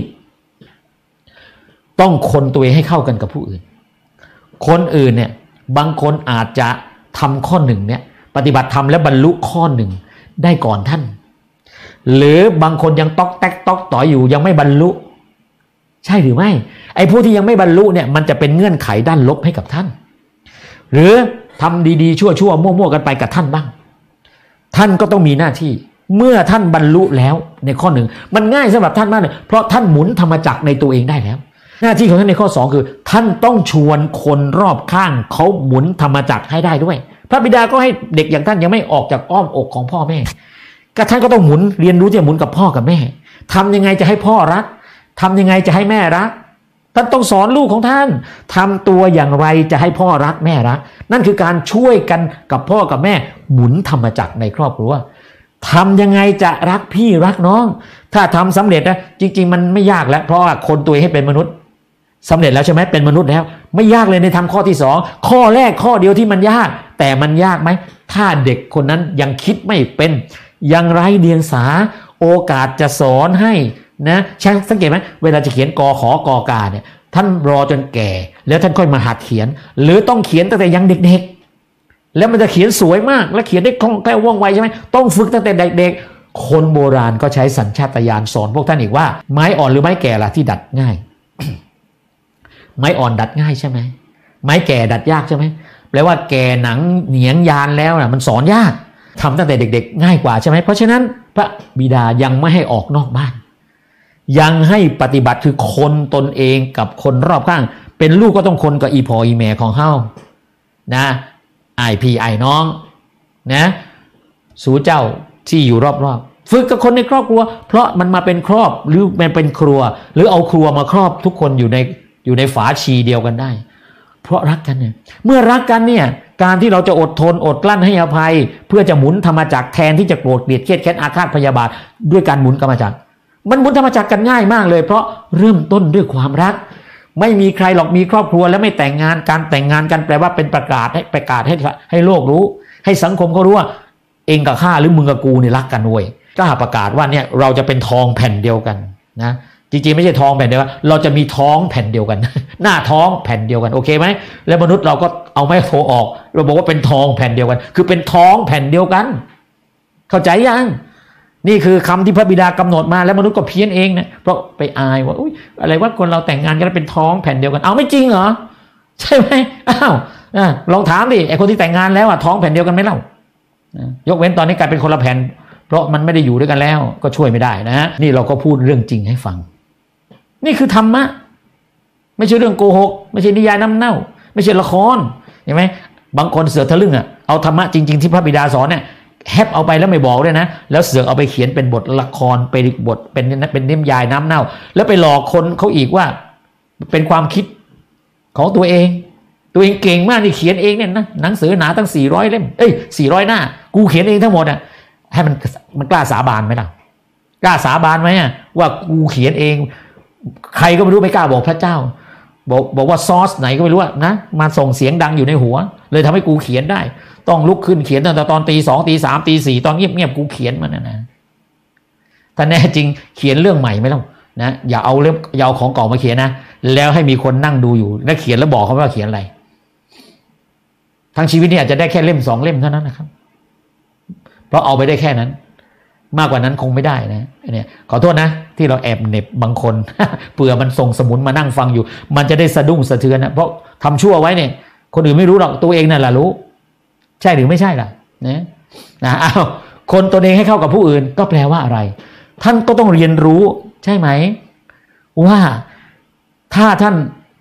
ต้องคนตัวเองให้เข้ากันกับผู้อื่นคนอื่นเนี่ยบางคนอาจจะทำข้อหนึ่งเนี่ยปฏิบัติธรรมและบรรลุข้อหนึ่งได้ก่อนท่านหรือบางคนยังต๊อกแต๊กต๊อกต่ออยู่ยังไม่บรรลุใช่หรือไม่ไอ้ผู้ที่ยังไม่บรรลุเนี่ยมันจะเป็นเงื่อนไขด้านลบให้กับท่านหรือทำดีๆชั่วๆมั่วๆกันไปกับท่านบ้างท่านก็ต้องมีหน้าที่เมื่อท่านบรรลุแล้วในข้อหนึ่งมันง่ายสำหรับท่านมากเลยเพราะท่านหมุนธรรมจักรในตัวเองได้แล้วหน้าที่ของท่านในข้อสองคือท่านต้องชวนคนรอบข้างเขาหมุนธรรมจักรให้ได้ด้วยพระบิดาก็ให้เด็กอย่างท่านยังไม่ออกจากอ้อมอกของพ่อแม่ก็ท่านก็ต้องหมุนเรียนรู้ที่จะหมุนกับพ่อกับแม่ทำยังไงจะให้พ่อรักทำยังไงจะให้แม่รักท่านต้องสอนลูกของท่านทำตัวอย่างไรจะให้พ่อรักแม่รักนั่นคือการช่วยกันกับพ่อกับแม่หมุนธรรมจักรในครอบครัวทำยังไงจะรักพี่รักน้องถ้าทำสำเร็จนะจริงๆมันไม่ยากแล้วเพราะว่าคนตัวเองให้เป็นมนุษย์สำเร็จแล้วใช่ไหมเป็นมนุษย์แล้วไม่ยากเลยในทำข้อที่สองข้อแรกข้อเดียวที่มันยากแต่มันยากไหมถ้าเด็กคนนั้นยังคิดไม่เป็นยังไร้เดียงสาโอกาสจะสอนให้นะช่างสังเกตไหมเวลาจะเขียนกอขอกอกาเนี่ยท่านรอจนแก่แล้วท่านค่อยมาหัดเขียนหรือต้องเขียนตั้งแต่ยังเด็กๆแล้วมันจะเขียนสวยมากและเขียนได้คล่องแคล่วว่องไวใช่ไหมต้องฝึกตั้งแต่เด็กๆคนโบราณก็ใช้สัญชาตญาณสอนพวกท่านอีกว่าไม้อ่อนหรือไม้แก่ล่ะที่ดัดง่าย ไม้อ่อนดัดง่ายใช่ไหมไม้แก่ดัดยากใช่ไหมแปลว่าแก่หนังเหนียงยานแล้วนะมันสอนยากทำตั้งแต่เด็กๆง่ายกว่าใช่ไหมเพราะฉะนั้นพระบิดายังไม่ให้ออกนอกบ้านยังให้ปฏิบัติคือคนตนเองกับคนรอบข้างเป็นลูกก็ต้องคนกับอีพออีแม่ของเฮานะไอพี่ไอน้องนะสู่เจ้าที่อยู่รอบๆฝึกกับคนในครอบครัวเพราะมันมาเป็นครอบหรือมันเป็นครัวหรือเอาครัวมาครอบทุกคนอยู่ในอยู่ในฝาชีเดียวกันได้เพราะรักกันเนี่ยเมื่อรักกันเนี่ยการที่เราจะอดทนอดกลั้นให้อภัยเพื่อจะหมุนธรรมจักรแทนที่จะโกรธเกลียดเครียดแค้นอาฆาตพยาบาทด้วยการหมุนธรรมจักรมันหมุนธรรมจักรกันง่ายมากเลยเพราะเริ่มต้นด้วยความรักไม่มีใครหรอกมีครอบครัวแล้วไม่แต่งงานการแต่งงานกันแปลว่าเป็นประกาศให้ประกาศให้ให้โลกรู้ให้สังคมเขารู้ว่าเองกับข้าหรือมึงกับกูเนี่ยรักกันเว้ยก็ประกาศว่าเนี่ยเราจะเป็นทองแผ่นเดียวกันนะจริงๆไม่ใช่ทองแผ่นเดียวกันเราจะมีท้องแผ่นเดียวกันหน้าท้องแผ่นเดียวกันโอเคไหมแล้วมนุษย์เราก็เอาไม้โทออกเราบอกว่าเป็นทองแผ่นเดียวกันคือเป็นท้องแผ่นเดียวกันเข้าใจยังนี่คือคำที่พระบิดากำหนดมาแล้วมนุษย์ก็เพี้ยนเองนะเพราะไปอายว่าอุ๊ยอะไรว่าคนเราแต่งงานกันเป็นท้องแผ่นเดียวกันเอาไม่จริงเหรอใช่ไหมอ้าวลองถามดิไอคนที่แต่งงานแล้วอะท้องแผ่นเดียวกันไหมเล่ายกเว้นตอนนี้กลายเป็นคนละแผ่นเพราะมันไม่ได้อยู่ด้วยกันแล้วก็ช่วยไม่ได้นะฮะนี่เราก็พูดเรื่องจริงให้ฟังนี่คือธรรมะไม่ใช่เรื่องโกหกไม่ใช่นิยายน้ำเน่าไม่ใช่ละครเห็นไหมบางคนเสือกทะลึ่งอ่ะเอาธรรมะจริงๆที่พระบิดาสอนเนี่ยแฮปเอาไปแล้วไม่บอกด้วยนะแล้วเสือกเอาไปเขียนเป็นบทละครเป็นบทเป็นเป็นนิยายน้ำเน่าแล้วไปหลอกคนเขาอีกว่าเป็นความคิดของตัวเองตัวเองเก่งมากนี่เขียนเองเนี่ยนะหนังสือหนาตั้งสี่ร้อยเล่มเอ้ยสี่ร้อยหน้ากูเขียนเองทั้งหมดอ่ะให้มันมันกล้าสาบานไหมล่ะกล้าสาบานไหมว่ากูเขียนเองใครก็ไม่รู้ไม่กล้าบอกพระเจ้าบอกบอกว่าซอสไหนก็ไม่รู้นะมาส่งเสียงดังอยู่ในหัวเลยทำให้กูเขียนได้ต้องลุกขึ้นเขียนตั้งแต่ตอนตีสองตีสามตีสี่ตอนเงียบๆกูเขียนมันนะนะถ้าแน่จริงเขียนเรื่องใหม่ไม่ต้องนะอย่าเอาเรื่องอย่าเอาของเก่ามาเขียนนะแล้วให้มีคนนั่งดูอยู่แล้วเขียนแล้วบอกเขาว่าเขียนอะไรทั้งชีวิตนี่อาจจะได้แค่เล่มสองเล่มเท่านั้นนะครับเพราะเอาไปได้แค่นั้นมากกว่านั้นคงไม่ได้นะเนี่ยขอโทษนะที่เราแอบเหน็บบางคน เผื่อมันส่งสมุนมานั่งฟังอยู่มันจะได้สะดุ้งสะเทือนนะเพราะทำชั่วไว้เนี่ยคนอื่นไม่รู้หรอกตัวเองนั่นแหละรู้ใช่หรือไม่ใช่ล่ะนะนะอ้าวคนตัวเองให้เข้ากับผู้อื่นก็แปลว่าอะไรท่านก็ต้องเรียนรู้ใช่ไหมว่าถ้าท่าน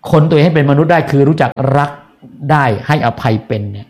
คนตัวเองให้เป็นมนุษย์ได้คือรู้จักรักได้ให้อภัยเป็นเนี่ย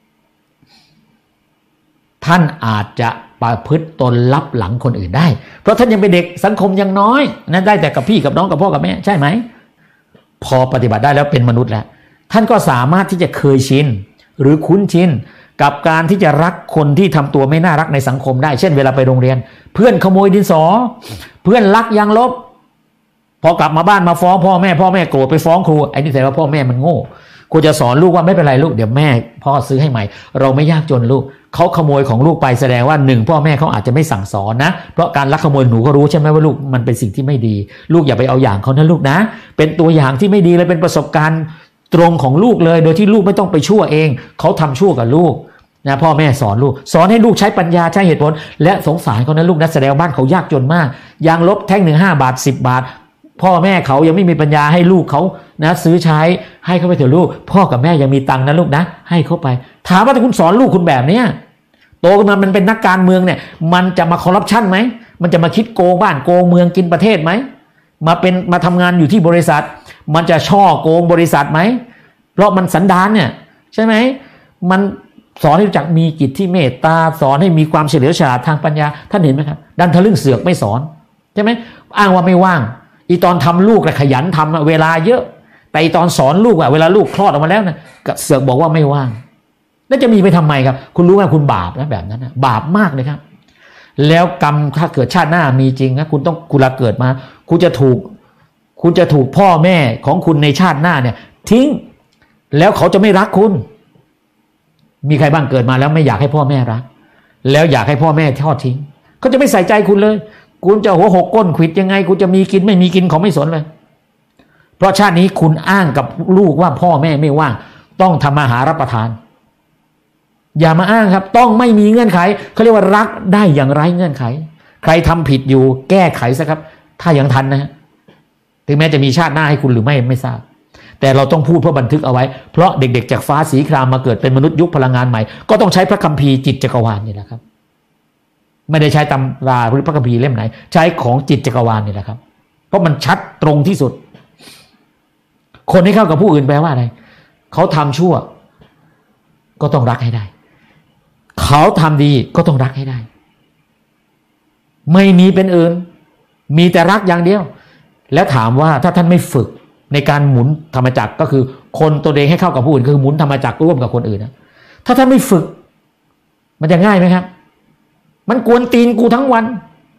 ท่านอาจจะประพฤติตนลับหลังคนอื่นได้เพราะท่านยังเป็นเด็กสังคมยังน้อยนั้นได้แต่กับพี่กับน้องกับพ่อกับแม่ใช่ไหมพอปฏิบัติได้แล้วเป็นมนุษย์แล้วท่านก็สามารถที่จะเคยชินหรือคุ้นชินกับการที่จะรักคนที่ทำตัวไม่น่ารักในสังคมได้เช่นเวลาไปโรงเรียนเพื่อนขโมยดินสอเพื่อนลักยางลบพอกลับมาบ้านมาฟ้องพ่อแม่พ่อแม่โกรธไปฟ้องครูไอ้นี่แสดงว่าพ่อแม่มันโง่ครูจะสอนลูกว่าไม่เป็นไรลูกเดี๋ยวแม่พ่อซื้อให้ใหม่เราไม่ยากจนลูกเขาขโมยของลูกไปแสดงว่าหนึ่งพ่อแม่เขาอาจจะไม่สั่งสอนนะเพราะการลักขโมยหนูก็รู้ใช่ไหมว่าลูกมันเป็นสิ่งที่ไม่ดีลูกอย่าไปเอาอย่างเขานะลูกนะเป็นตัวอย่างที่ไม่ดีเลยเป็นประสบการณ์ตรงของลูกเลยโดยที่ลูกไม่ต้องไปชั่วเองเขาทำชั่วกับลูกนะพ่อแม่สอนลูกสอนให้ลูกใช้ปัญญาใช้เหตุผลและสงสารเขานะลูกนะแสดงบ้านเขายากจนมากยางลบแท่งหนึ่งห้าบาทสิบบาทพ่อแม่เขายังไม่มีปัญญาให้ลูกเขานะซื้อใช้ให้เขาไปเถอะลูกพ่อกับแม่ยังมีตังค์นะลูกนะให้เขาไปถามว่าถ้าคุณสอนลูกคุณแบบเนี้ยโตขึ้นมามันเป็นนักการเมืองเนี่ยมันจะมาคอร์รัปชันไหมมันจะมาคิดโกงบ้านโกงเมืองกินประเทศไหมมาเป็นมาทำงานอยู่ที่บริษัทมันจะช่อโกงบริษัทไหมเพราะมันสันดานเนี่ยใช่ไหมมันสอนให้รู้จักมีจิตที่เมตตาสอนให้มีความเฉลียวฉลาดทางปัญญาท่านเห็นไหมครับดันทะลึ่งเสือกไม่สอนใช่ไหมอ้างว่าไม่ว่างอีตอนทำลูกขยันทำเวลาเยอะแต่อีตอนสอนลูกอะเวลาลูกคลอดออกมาแล้วนะเสือกบอกว่าไม่ว่างแล้วจะมีไปทำไมครับคุณรู้ไหมคุณบาปนะแบบนั้นนะบาปมากเลยครับแล้วกรรมถ้าเกิดชาติหน้ามีจริงนะคุณต้องคุณละเกิดมาคุณจะถูกคุณจะถูกพ่อแม่ของคุณในชาติหน้าเนี่ยทิ้งแล้วเขาจะไม่รักคุณมีใครบ้างเกิดมาแล้วไม่อยากให้พ่อแม่รักแล้วอยากให้พ่อแม่ทอดทิ้งเขาจะไม่ใส่ใจคุณเลยคุณจะหัวหกก้นขวิดยังไงคุณจะมีกินไม่มีกินเขาไม่สนเลยเพราะชาตินี้คุณอ้างกับลูกว่าพ่อแม่ไม่ว่างต้องทำมาหารับประทานอย่ามาอ้างครับต้องไม่มีเงื่อนไขเขาเรียกว่ารักได้อย่างไรเงื่อนไขใครทำผิดอยู่แก้ไขซะครับถ้ายังทันนะฮะถึงแม้จะมีชาติหน้าให้คุณหรือไม่ไม่ทราบแต่เราต้องพูดเพื่อบันทึกเอาไว้เพราะเด็กๆจากฟ้าสีครามมาเกิดเป็นมนุษย์ยุคพลังงานใหม่ก็ต้องใช้พระคัมภีร์จิตจักรวาลนี่แหละครับไม่ได้ใช้ตำราหรือพระคัมภีร์เล่มไหนใช้ของจิตจักรวาลนี่แหละครับเพราะมันชัดตรงที่สุดคนที่เข้ากับผู้อื่นแปลว่าอะไรเขาทำชั่วก็ต้องรักให้ได้เขาทำดีก็ต้องรักให้ได้ไม่มีเป็นอื่นมีแต่รักอย่างเดียวแล้วถามว่าถ้าท่านไม่ฝึกในการหมุนธรรมจักรก็คือคนตัวเองให้เข้ากับผู้อื่นคือหมุนธรรมจักรร่วมกับคนอื่นนะถ้าท่านไม่ฝึกมันจะง่ายไหมครับมันกวนตีนกูทั้งวัน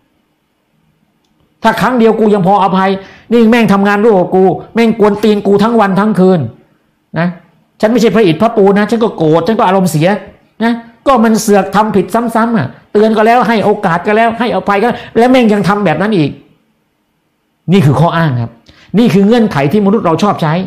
ถ้าครั้งเดียวกูยังพออภัยนี่แม่งทำงานร่วมกับกูแม่งกวนตีนกูทั้งวันทั้งคืนนะฉันไม่ใช่พระอิฐพระปูนะฉันก็โกรธฉันก็อารมณ์เสียนะก็มันเสือกทำผิดซ้ำๆอ่ะเตือนก็แล้วให้โอกาสก็แล้วให้อภัยก็แล้วแม่งยังทำแบบนั้นอีกนี่คือข้ออ้างครับนี่คือเงื่อนไขที่มนุษย์เราชอบใช้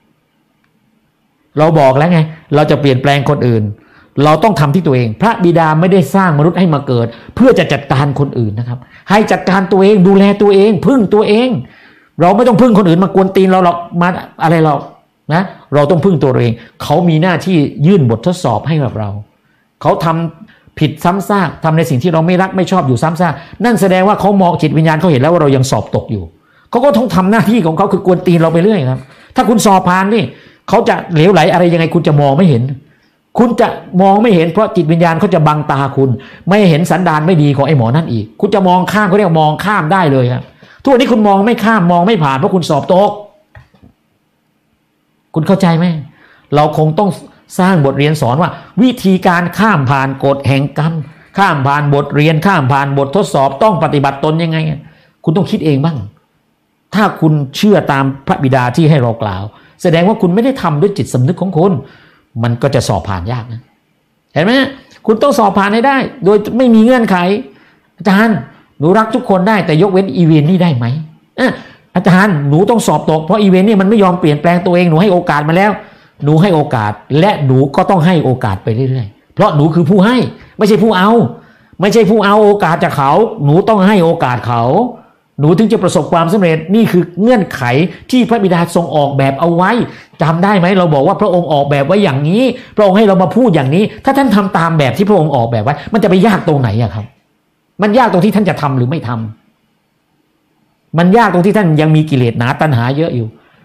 เราบอกแล้วไงเราจะเปลี่ยนแปลงคนอื่นเราต้องทำที่ตัวเองพระบิดาไม่ได้สร้างมนุษย์ให้มาเกิดเพื่อจะจัดการคนอื่นนะครับให้จัดการตัวเองดูแลตัวเองพึ่งตัวเองเราไม่ต้องพึ่งคนอื่นมากวนตีนเราหรอกมาอะไรเรานะเราต้องพึ่งตัวเองเขามีหน้าที่ยื่นบททดสอบให้กับเราเขาทำผิดซ้ำซากทำในสิ่งที่เราไม่รักไม่ชอบอยู่ซ้ำซากนั่นแสดงว่าเขามองจิตวิญญาณเขาเห็นแล้วว่าเรายังสอบตกอยู่เขาก็ต้องทำหน้าที่ของเขาคือกวนตีนเราไปเรื่อยครับถ้าคุณสอบผ่านนี่เขาจะเหลวไหลอะไรยังไงคุณจะมองไม่เห็นคุณจะมองไม่เห็นเพราะจิตวิญญาณเขาจะบังตาคุณไม่เห็นสันดานไม่ดีของไอ้หมอนั่นอีกคุณจะมองข้ามเขาเรียกมองข้ามได้เลยครับทุกวันนี้คุณมองไม่ข้ามมองไม่ผ่านเพราะคุณสอบตกคุณเข้าใจไหมเราคงต้องสร้างบทเรียนสอนว่าวิธีการข้ามผ่านกฎแห่งกรรมข้ามผ่านบทเรียนข้ามผ่านบททดสอบต้องปฏิบัติตนยังไงคุณต้องคิดเองบ้างถ้าคุณเชื่อตามพระบิดาที่ให้เรากล่าวแสดงว่าคุณไม่ได้ทำด้วยจิตสำนึกของคุณมันก็จะสอบผ่านยากนะเห็นไหมคุณต้องสอบผ่านให้ได้โดยไม่มีเงื่อนไขอาจารย์หนูรักทุกคนได้แต่ยกเว้นอีเวนต์นี่ได้ไหมอาจารย์หนูต้องสอบตกเพราะอีเวนต์นี่มันไม่ยอมเปลี่ยนแปลงตัวเองหนูให้โอกาสมาแล้วหนูให้โอกาสและหนูก็ต้องให้โอกาสไปเรื่อยๆเพราะหนูคือผู้ให้ไม่ใช่ผู้เอาไม่ใช่ผู้เอาโอกาสจากเขาหนูต้องให้โอกาสเขาหนูถึงจะประสบความสำเร็จนี่คือเงื่อนไขที่พระบิดาทรงออกแบบเอาไว้จำได้ไหมเราบอกว่าพระองค์ออกแบบไว้อย่างนี้พระองค์ให้เรามาพูดอย่างนี้ถ้าท่านทำตามแบบที่พระองค์ออกแบบไว้มันจะไปยากตรงไหนอะครับมันยากตรงที่ท่านจะทำหรือไม่ทำมันยากตรงที่ท่านยังมีกิเลสหนาตัณหาเยอะอยู่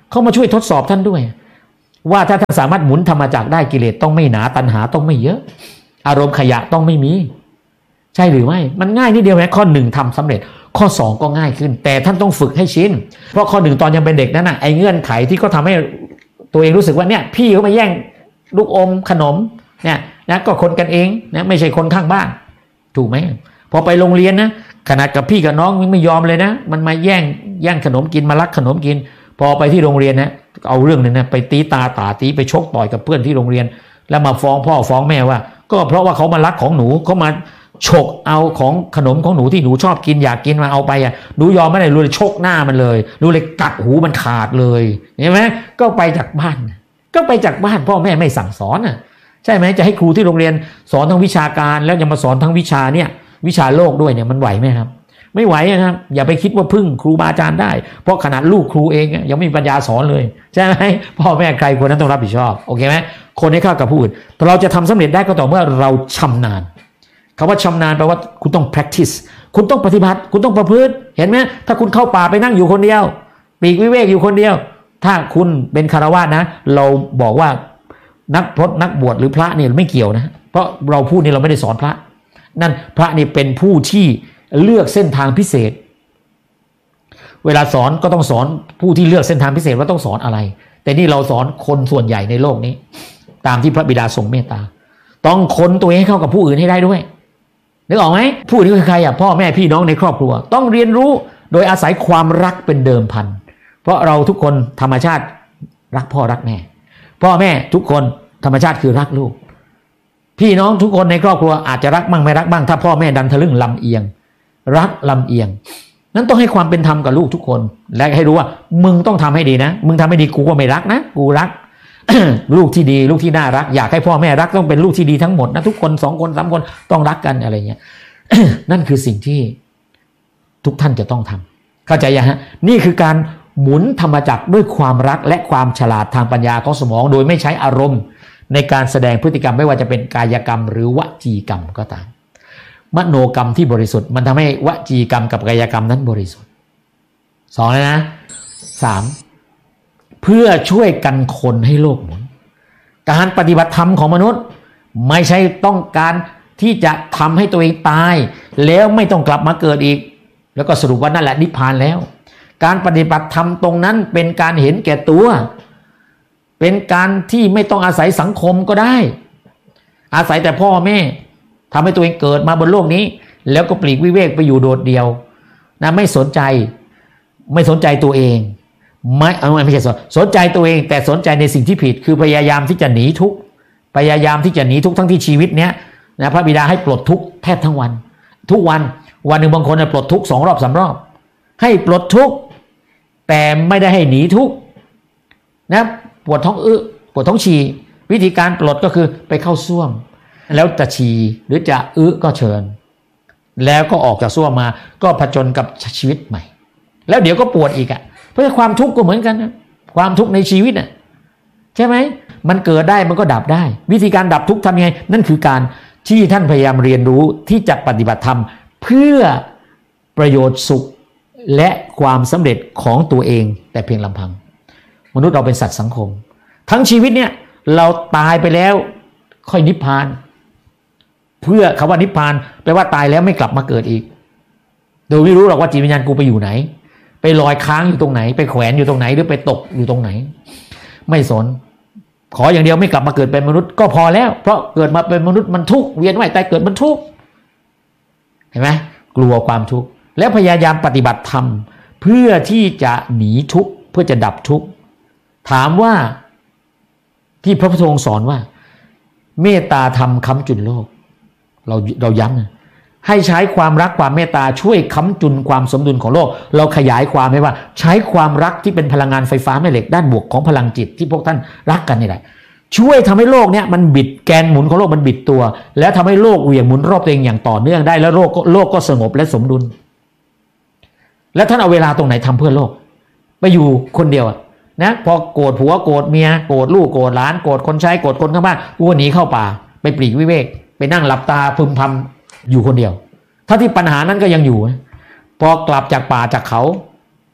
เขามาช่วยทดสอบท่านด้วยว่าถ้าท่านสามารถหมุนธรรมจักรได้กิเลสต้องไม่หนาตัณหาต้องไม่เยอะอารมณ์ขยะต้องไม่มีใช่หรือไม่มันง่ายนิดเดียวแค่ข้อหนึ่งทำสำเร็จข้อสองก็ง่ายขึ้นแต่ท่านต้องฝึกให้ชินเพราะข้อหนึ่งตอนยังเป็นเด็กนั้นน่ะไอ้เงื่อนไขที่เขาทาให้ตัวเองรู้สึกว่าเนี่ยพี่เขามาแย่งลูกอมขนมเนี่ยนะก็คนกันเองนะไม่ใช่คนข้างบ้านถูกไหมพอไปโรงเรียนนะขนาดกับพี่กับน้องไม่ยอมเลยนะมันมาแย่งแย่งขนมกินมาลักขนมกินพอไปที่โรงเรียนนะเอาเรื่องนึงนะไปตีตาตาตีไปชกต่อยกับเพื่อนที่โรงเรียนแล้วมาฟ้องพ่อฟ้องแม่ว่าก็เพราะว่าเขามาลักของหนูเขามาฉกเอาของขนมของหนูที่หนูชอบกินอยากกินมาเอาไปอ่ะหนูยอมไม่ได้รู้เลยชกหน้ามันเลยรู้เลยกัดหูมันขาดเลยเห็นไหมก็ไปจากบ้านก็ไปจากบ้านพ่อแม่ไม่สั่งสอนอ่ะใช่ไหมจะให้ครูที่โรงเรียนสอนทั้งวิชาการแล้วยังมาสอนทั้งวิชาเนี่ยวิชาโลกด้วยเนี่ยมันไหวไหมครับไม่ไหวนะครับอย่าไปคิดว่าพึ่งครูบาอาจารย์ได้เพราะขนาดลูกครูเองยังไม่มีปัญญาสอนเลยใช่ไหมพ่อแม่ใครคนนั้นต้องรับผิดชอบโอเคไหมคนให้เข้ากับผู้อื่นแต่เราจะทำสำเร็จได้ก็ต่อเมื่อเราชำนาญคำว่าชำนาญแปลว่าคุณต้อง practice คุณต้องปฏิบัติคุณต้องประพฤติเห็นไหมถ้าคุณเข้าป่าไปนั่งอยู่คนเดียวปีกวิเวกอยู่คนเดียวถ้าคุณเป็นคฤหัสถ์นะเราบอกว่านักพจน์นักบวชหรือพระเนี่ยไม่เกี่ยวนะเพราะเราพูดนี่เราไม่ได้สอนพระนั่นพระนี่เป็นผู้ที่เลือกเส้นทางพิเศษเวลาสอนก็ต้องสอนผู้ที่เลือกเส้นทางพิเศษว่าต้องสอนอะไรแต่นี่เราสอนคนส่วนใหญ่ในโลกนี้ตามที่พระบิดาทรงเมตตาต้องคนตัวเองให้เข้ากับผู้อื่นให้ได้ด้วยนึกออกไหมผู้อื่นคือใครอ่ะพ่อแม่พี่น้องในครอบครัวต้องเรียนรู้โดยอาศัยความรักเป็นเดิมพันเพราะเราทุกคนธรรมชาติรักพ่อรักแม่พ่อแม่ทุกคนธรรมชาติคือรักลูกพี่น้องทุกคนในครอบครัวอาจจะรักบ้างไม่รักบ้างถ้าพ่อแม่ดันทะลึ่งลำเอียงรักลำเอียงนั้นต้องให้ความเป็นธรรมกับลูกทุกคนและให้รู้ว่ามึงต้องทำให้ดีนะมึงทำให้ดีกูก็ไม่รักนะกูรัก ลูกที่ดีลูกที่น่ารักอยากให้พ่อแม่รักต้องเป็นลูกที่ดีทั้งหมดนะทุกคนสองคนสามคนต้องรักกันอะไรเงี้ย นั่นคือสิ่งที่ทุกท่านจะต้องทำเข้าใจยังฮะนี่คือการหมุนธรรมจักรด้วยความรักและความฉลาดทางปัญญาของสมองโดยไม่ใช้อารมณ์ในการแสดงพฤติกรรมไม่ว่าจะเป็นกายกรรมหรือวจีกรรมก็ตามมโนกรรมที่บริสุทธิ์มันทำให้วจีกรรมกับกายกรรมนั้นบริสุทธิ์สองเลยนะสามเพื่อช่วยกันคนให้โลกหมุนการปฏิบัติธรรมของมนุษย์ไม่ใช่ต้องการที่จะทำให้ตัวเองตายแล้วไม่ต้องกลับมาเกิดอีกแล้วก็สรุปว่านั่นแหละนิพพานแล้วการปฏิบัติธรรมตรงนั้นเป็นการเห็นแก่ตัวเป็นการที่ไม่ต้องอาศัยสังคมก็ได้อาศัยแต่พ่อแม่ทำให้ตัวเองเกิดมาบนโลกนี้แล้วก็ปลีกวิเวกไปอยู่โดดเดี่ยวนะไม่สนใจไม่สนใจตัวเองไม่เอาไม่ใช่สนสนใจตัวเองแต่สนใจในสิ่งที่ผิดคือพยายามที่จะหนีทุกข์พยายามที่จะหนีทุกข์ทั้งที่ชีวิตเนี้ยนะพระบิดาให้ปลดทุกข์แทบทั้งวันทุกวันวันหนึ่งบางคนปลดทุกข์สองรอบสามรอบให้ปลดทุกข์แต่ไม่ได้ให้หนีทุกข์นะปวดท้องอึปวดท้องฉี่วิธีการปลดก็คือไปเข้าส้วมแล้วจะฉี่หรือจะอึก็เชิญแล้วก็ออกจากส้วมมาก็ผจญกับชีวิตใหม่แล้วเดี๋ยวก็ปวดอีกอ่ะเพราะความทุกข์ก็เหมือนกันนะความทุกข์ในชีวิตน่ะใช่ไหมมันเกิดได้มันก็ดับได้วิธีการดับทุกข์ทำยังไงนั่นคือการที่ท่านพยายามเรียนรู้ที่จะปฏิบัติธรรมเพื่อประโยชน์สุขและความสำเร็จของตัวเองแต่เพียงลำพังมนุษย์เราเป็นสัตว์สังคมทั้งชีวิตเนี่ยเราตายไปแล้วค่อยนิพพานเพื่อคำว่านิพพานแปลว่าตายแล้วไม่กลับมาเกิดอีกโดยไม่รู้หรอกว่าจิตวิญญาณกูไปอยู่ไหนไปลอยค้างอยู่ตรงไหนไปแขวนอยู่ตรงไหนหรือไปตกอยู่ตรงไหนไม่สนขออย่างเดียวไม่กลับมาเกิดเป็นมนุษย์ก็พอแล้วเพราะเกิดมาเป็นมนุษย์มันทุกข์เวียนว่ายตายเกิดมันทุกข์เห็นไหมกลัวความทุกข์แล้วพยายามปฏิบัติธรรมเพื่อที่จะหนีทุกข์เพื่อจะดับทุกข์ถามว่าที่พระพุทธองค์สอนว่าเมตตาธรรมค้ำจุนโลกเราเราย้ำนะให้ใช้ความรักความเมตตาช่วยค้ำจุนความสมดุลของโลกเราขยายความให้ว่าใช้ความรักที่เป็นพลังงานไฟฟ้าแม่เหล็กด้านบวกของพลังจิตที่พวกท่านรักกันนี่แหละช่วยทำให้โลกเนี้ยมันบิดแกนหมุนของโลกมันบิดตัวแล้วทำให้โลกเหวี่ยงหมุนรอบตัวเองอย่างต่อเนื่องได้แล้วโลกโลกก็สงบและสมดุลแล้วท่านเอาเวลาตรงไหนทำเพื่อโลกไปอยู่คนเดียวนะพอโกรธผัวโกรธเมียโกรธลูกโกรธหลานโกรธคนใช้โกรธคนข้างบ้านกูหนีเข้าป่าไปปลีกวิเวกไปนั่งหลับตาพึมพำอยู่คนเดียวถ้าที่ปัญหานั้นก็ยังอยู่พอกลับจากป่าจากเขา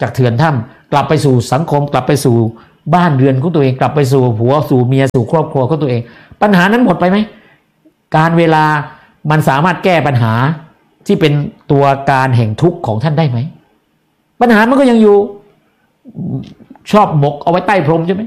จากเถื่อนถ้ำกลับไปสู่สังคมกลับไปสู่บ้านเรือนของตัวเองกลับไปสู่ผัวสู่เมียสู่ครอบครัวของตัวเองปัญหานั้นหมดไปไหมการเวลามันสามารถแก้ปัญหาที่เป็นตัวการแห่งทุกข์ของท่านได้ไหมปัญหามันก็ยังอยู่ชอบหมกเอาไว้ใต้พรมใช่ไหม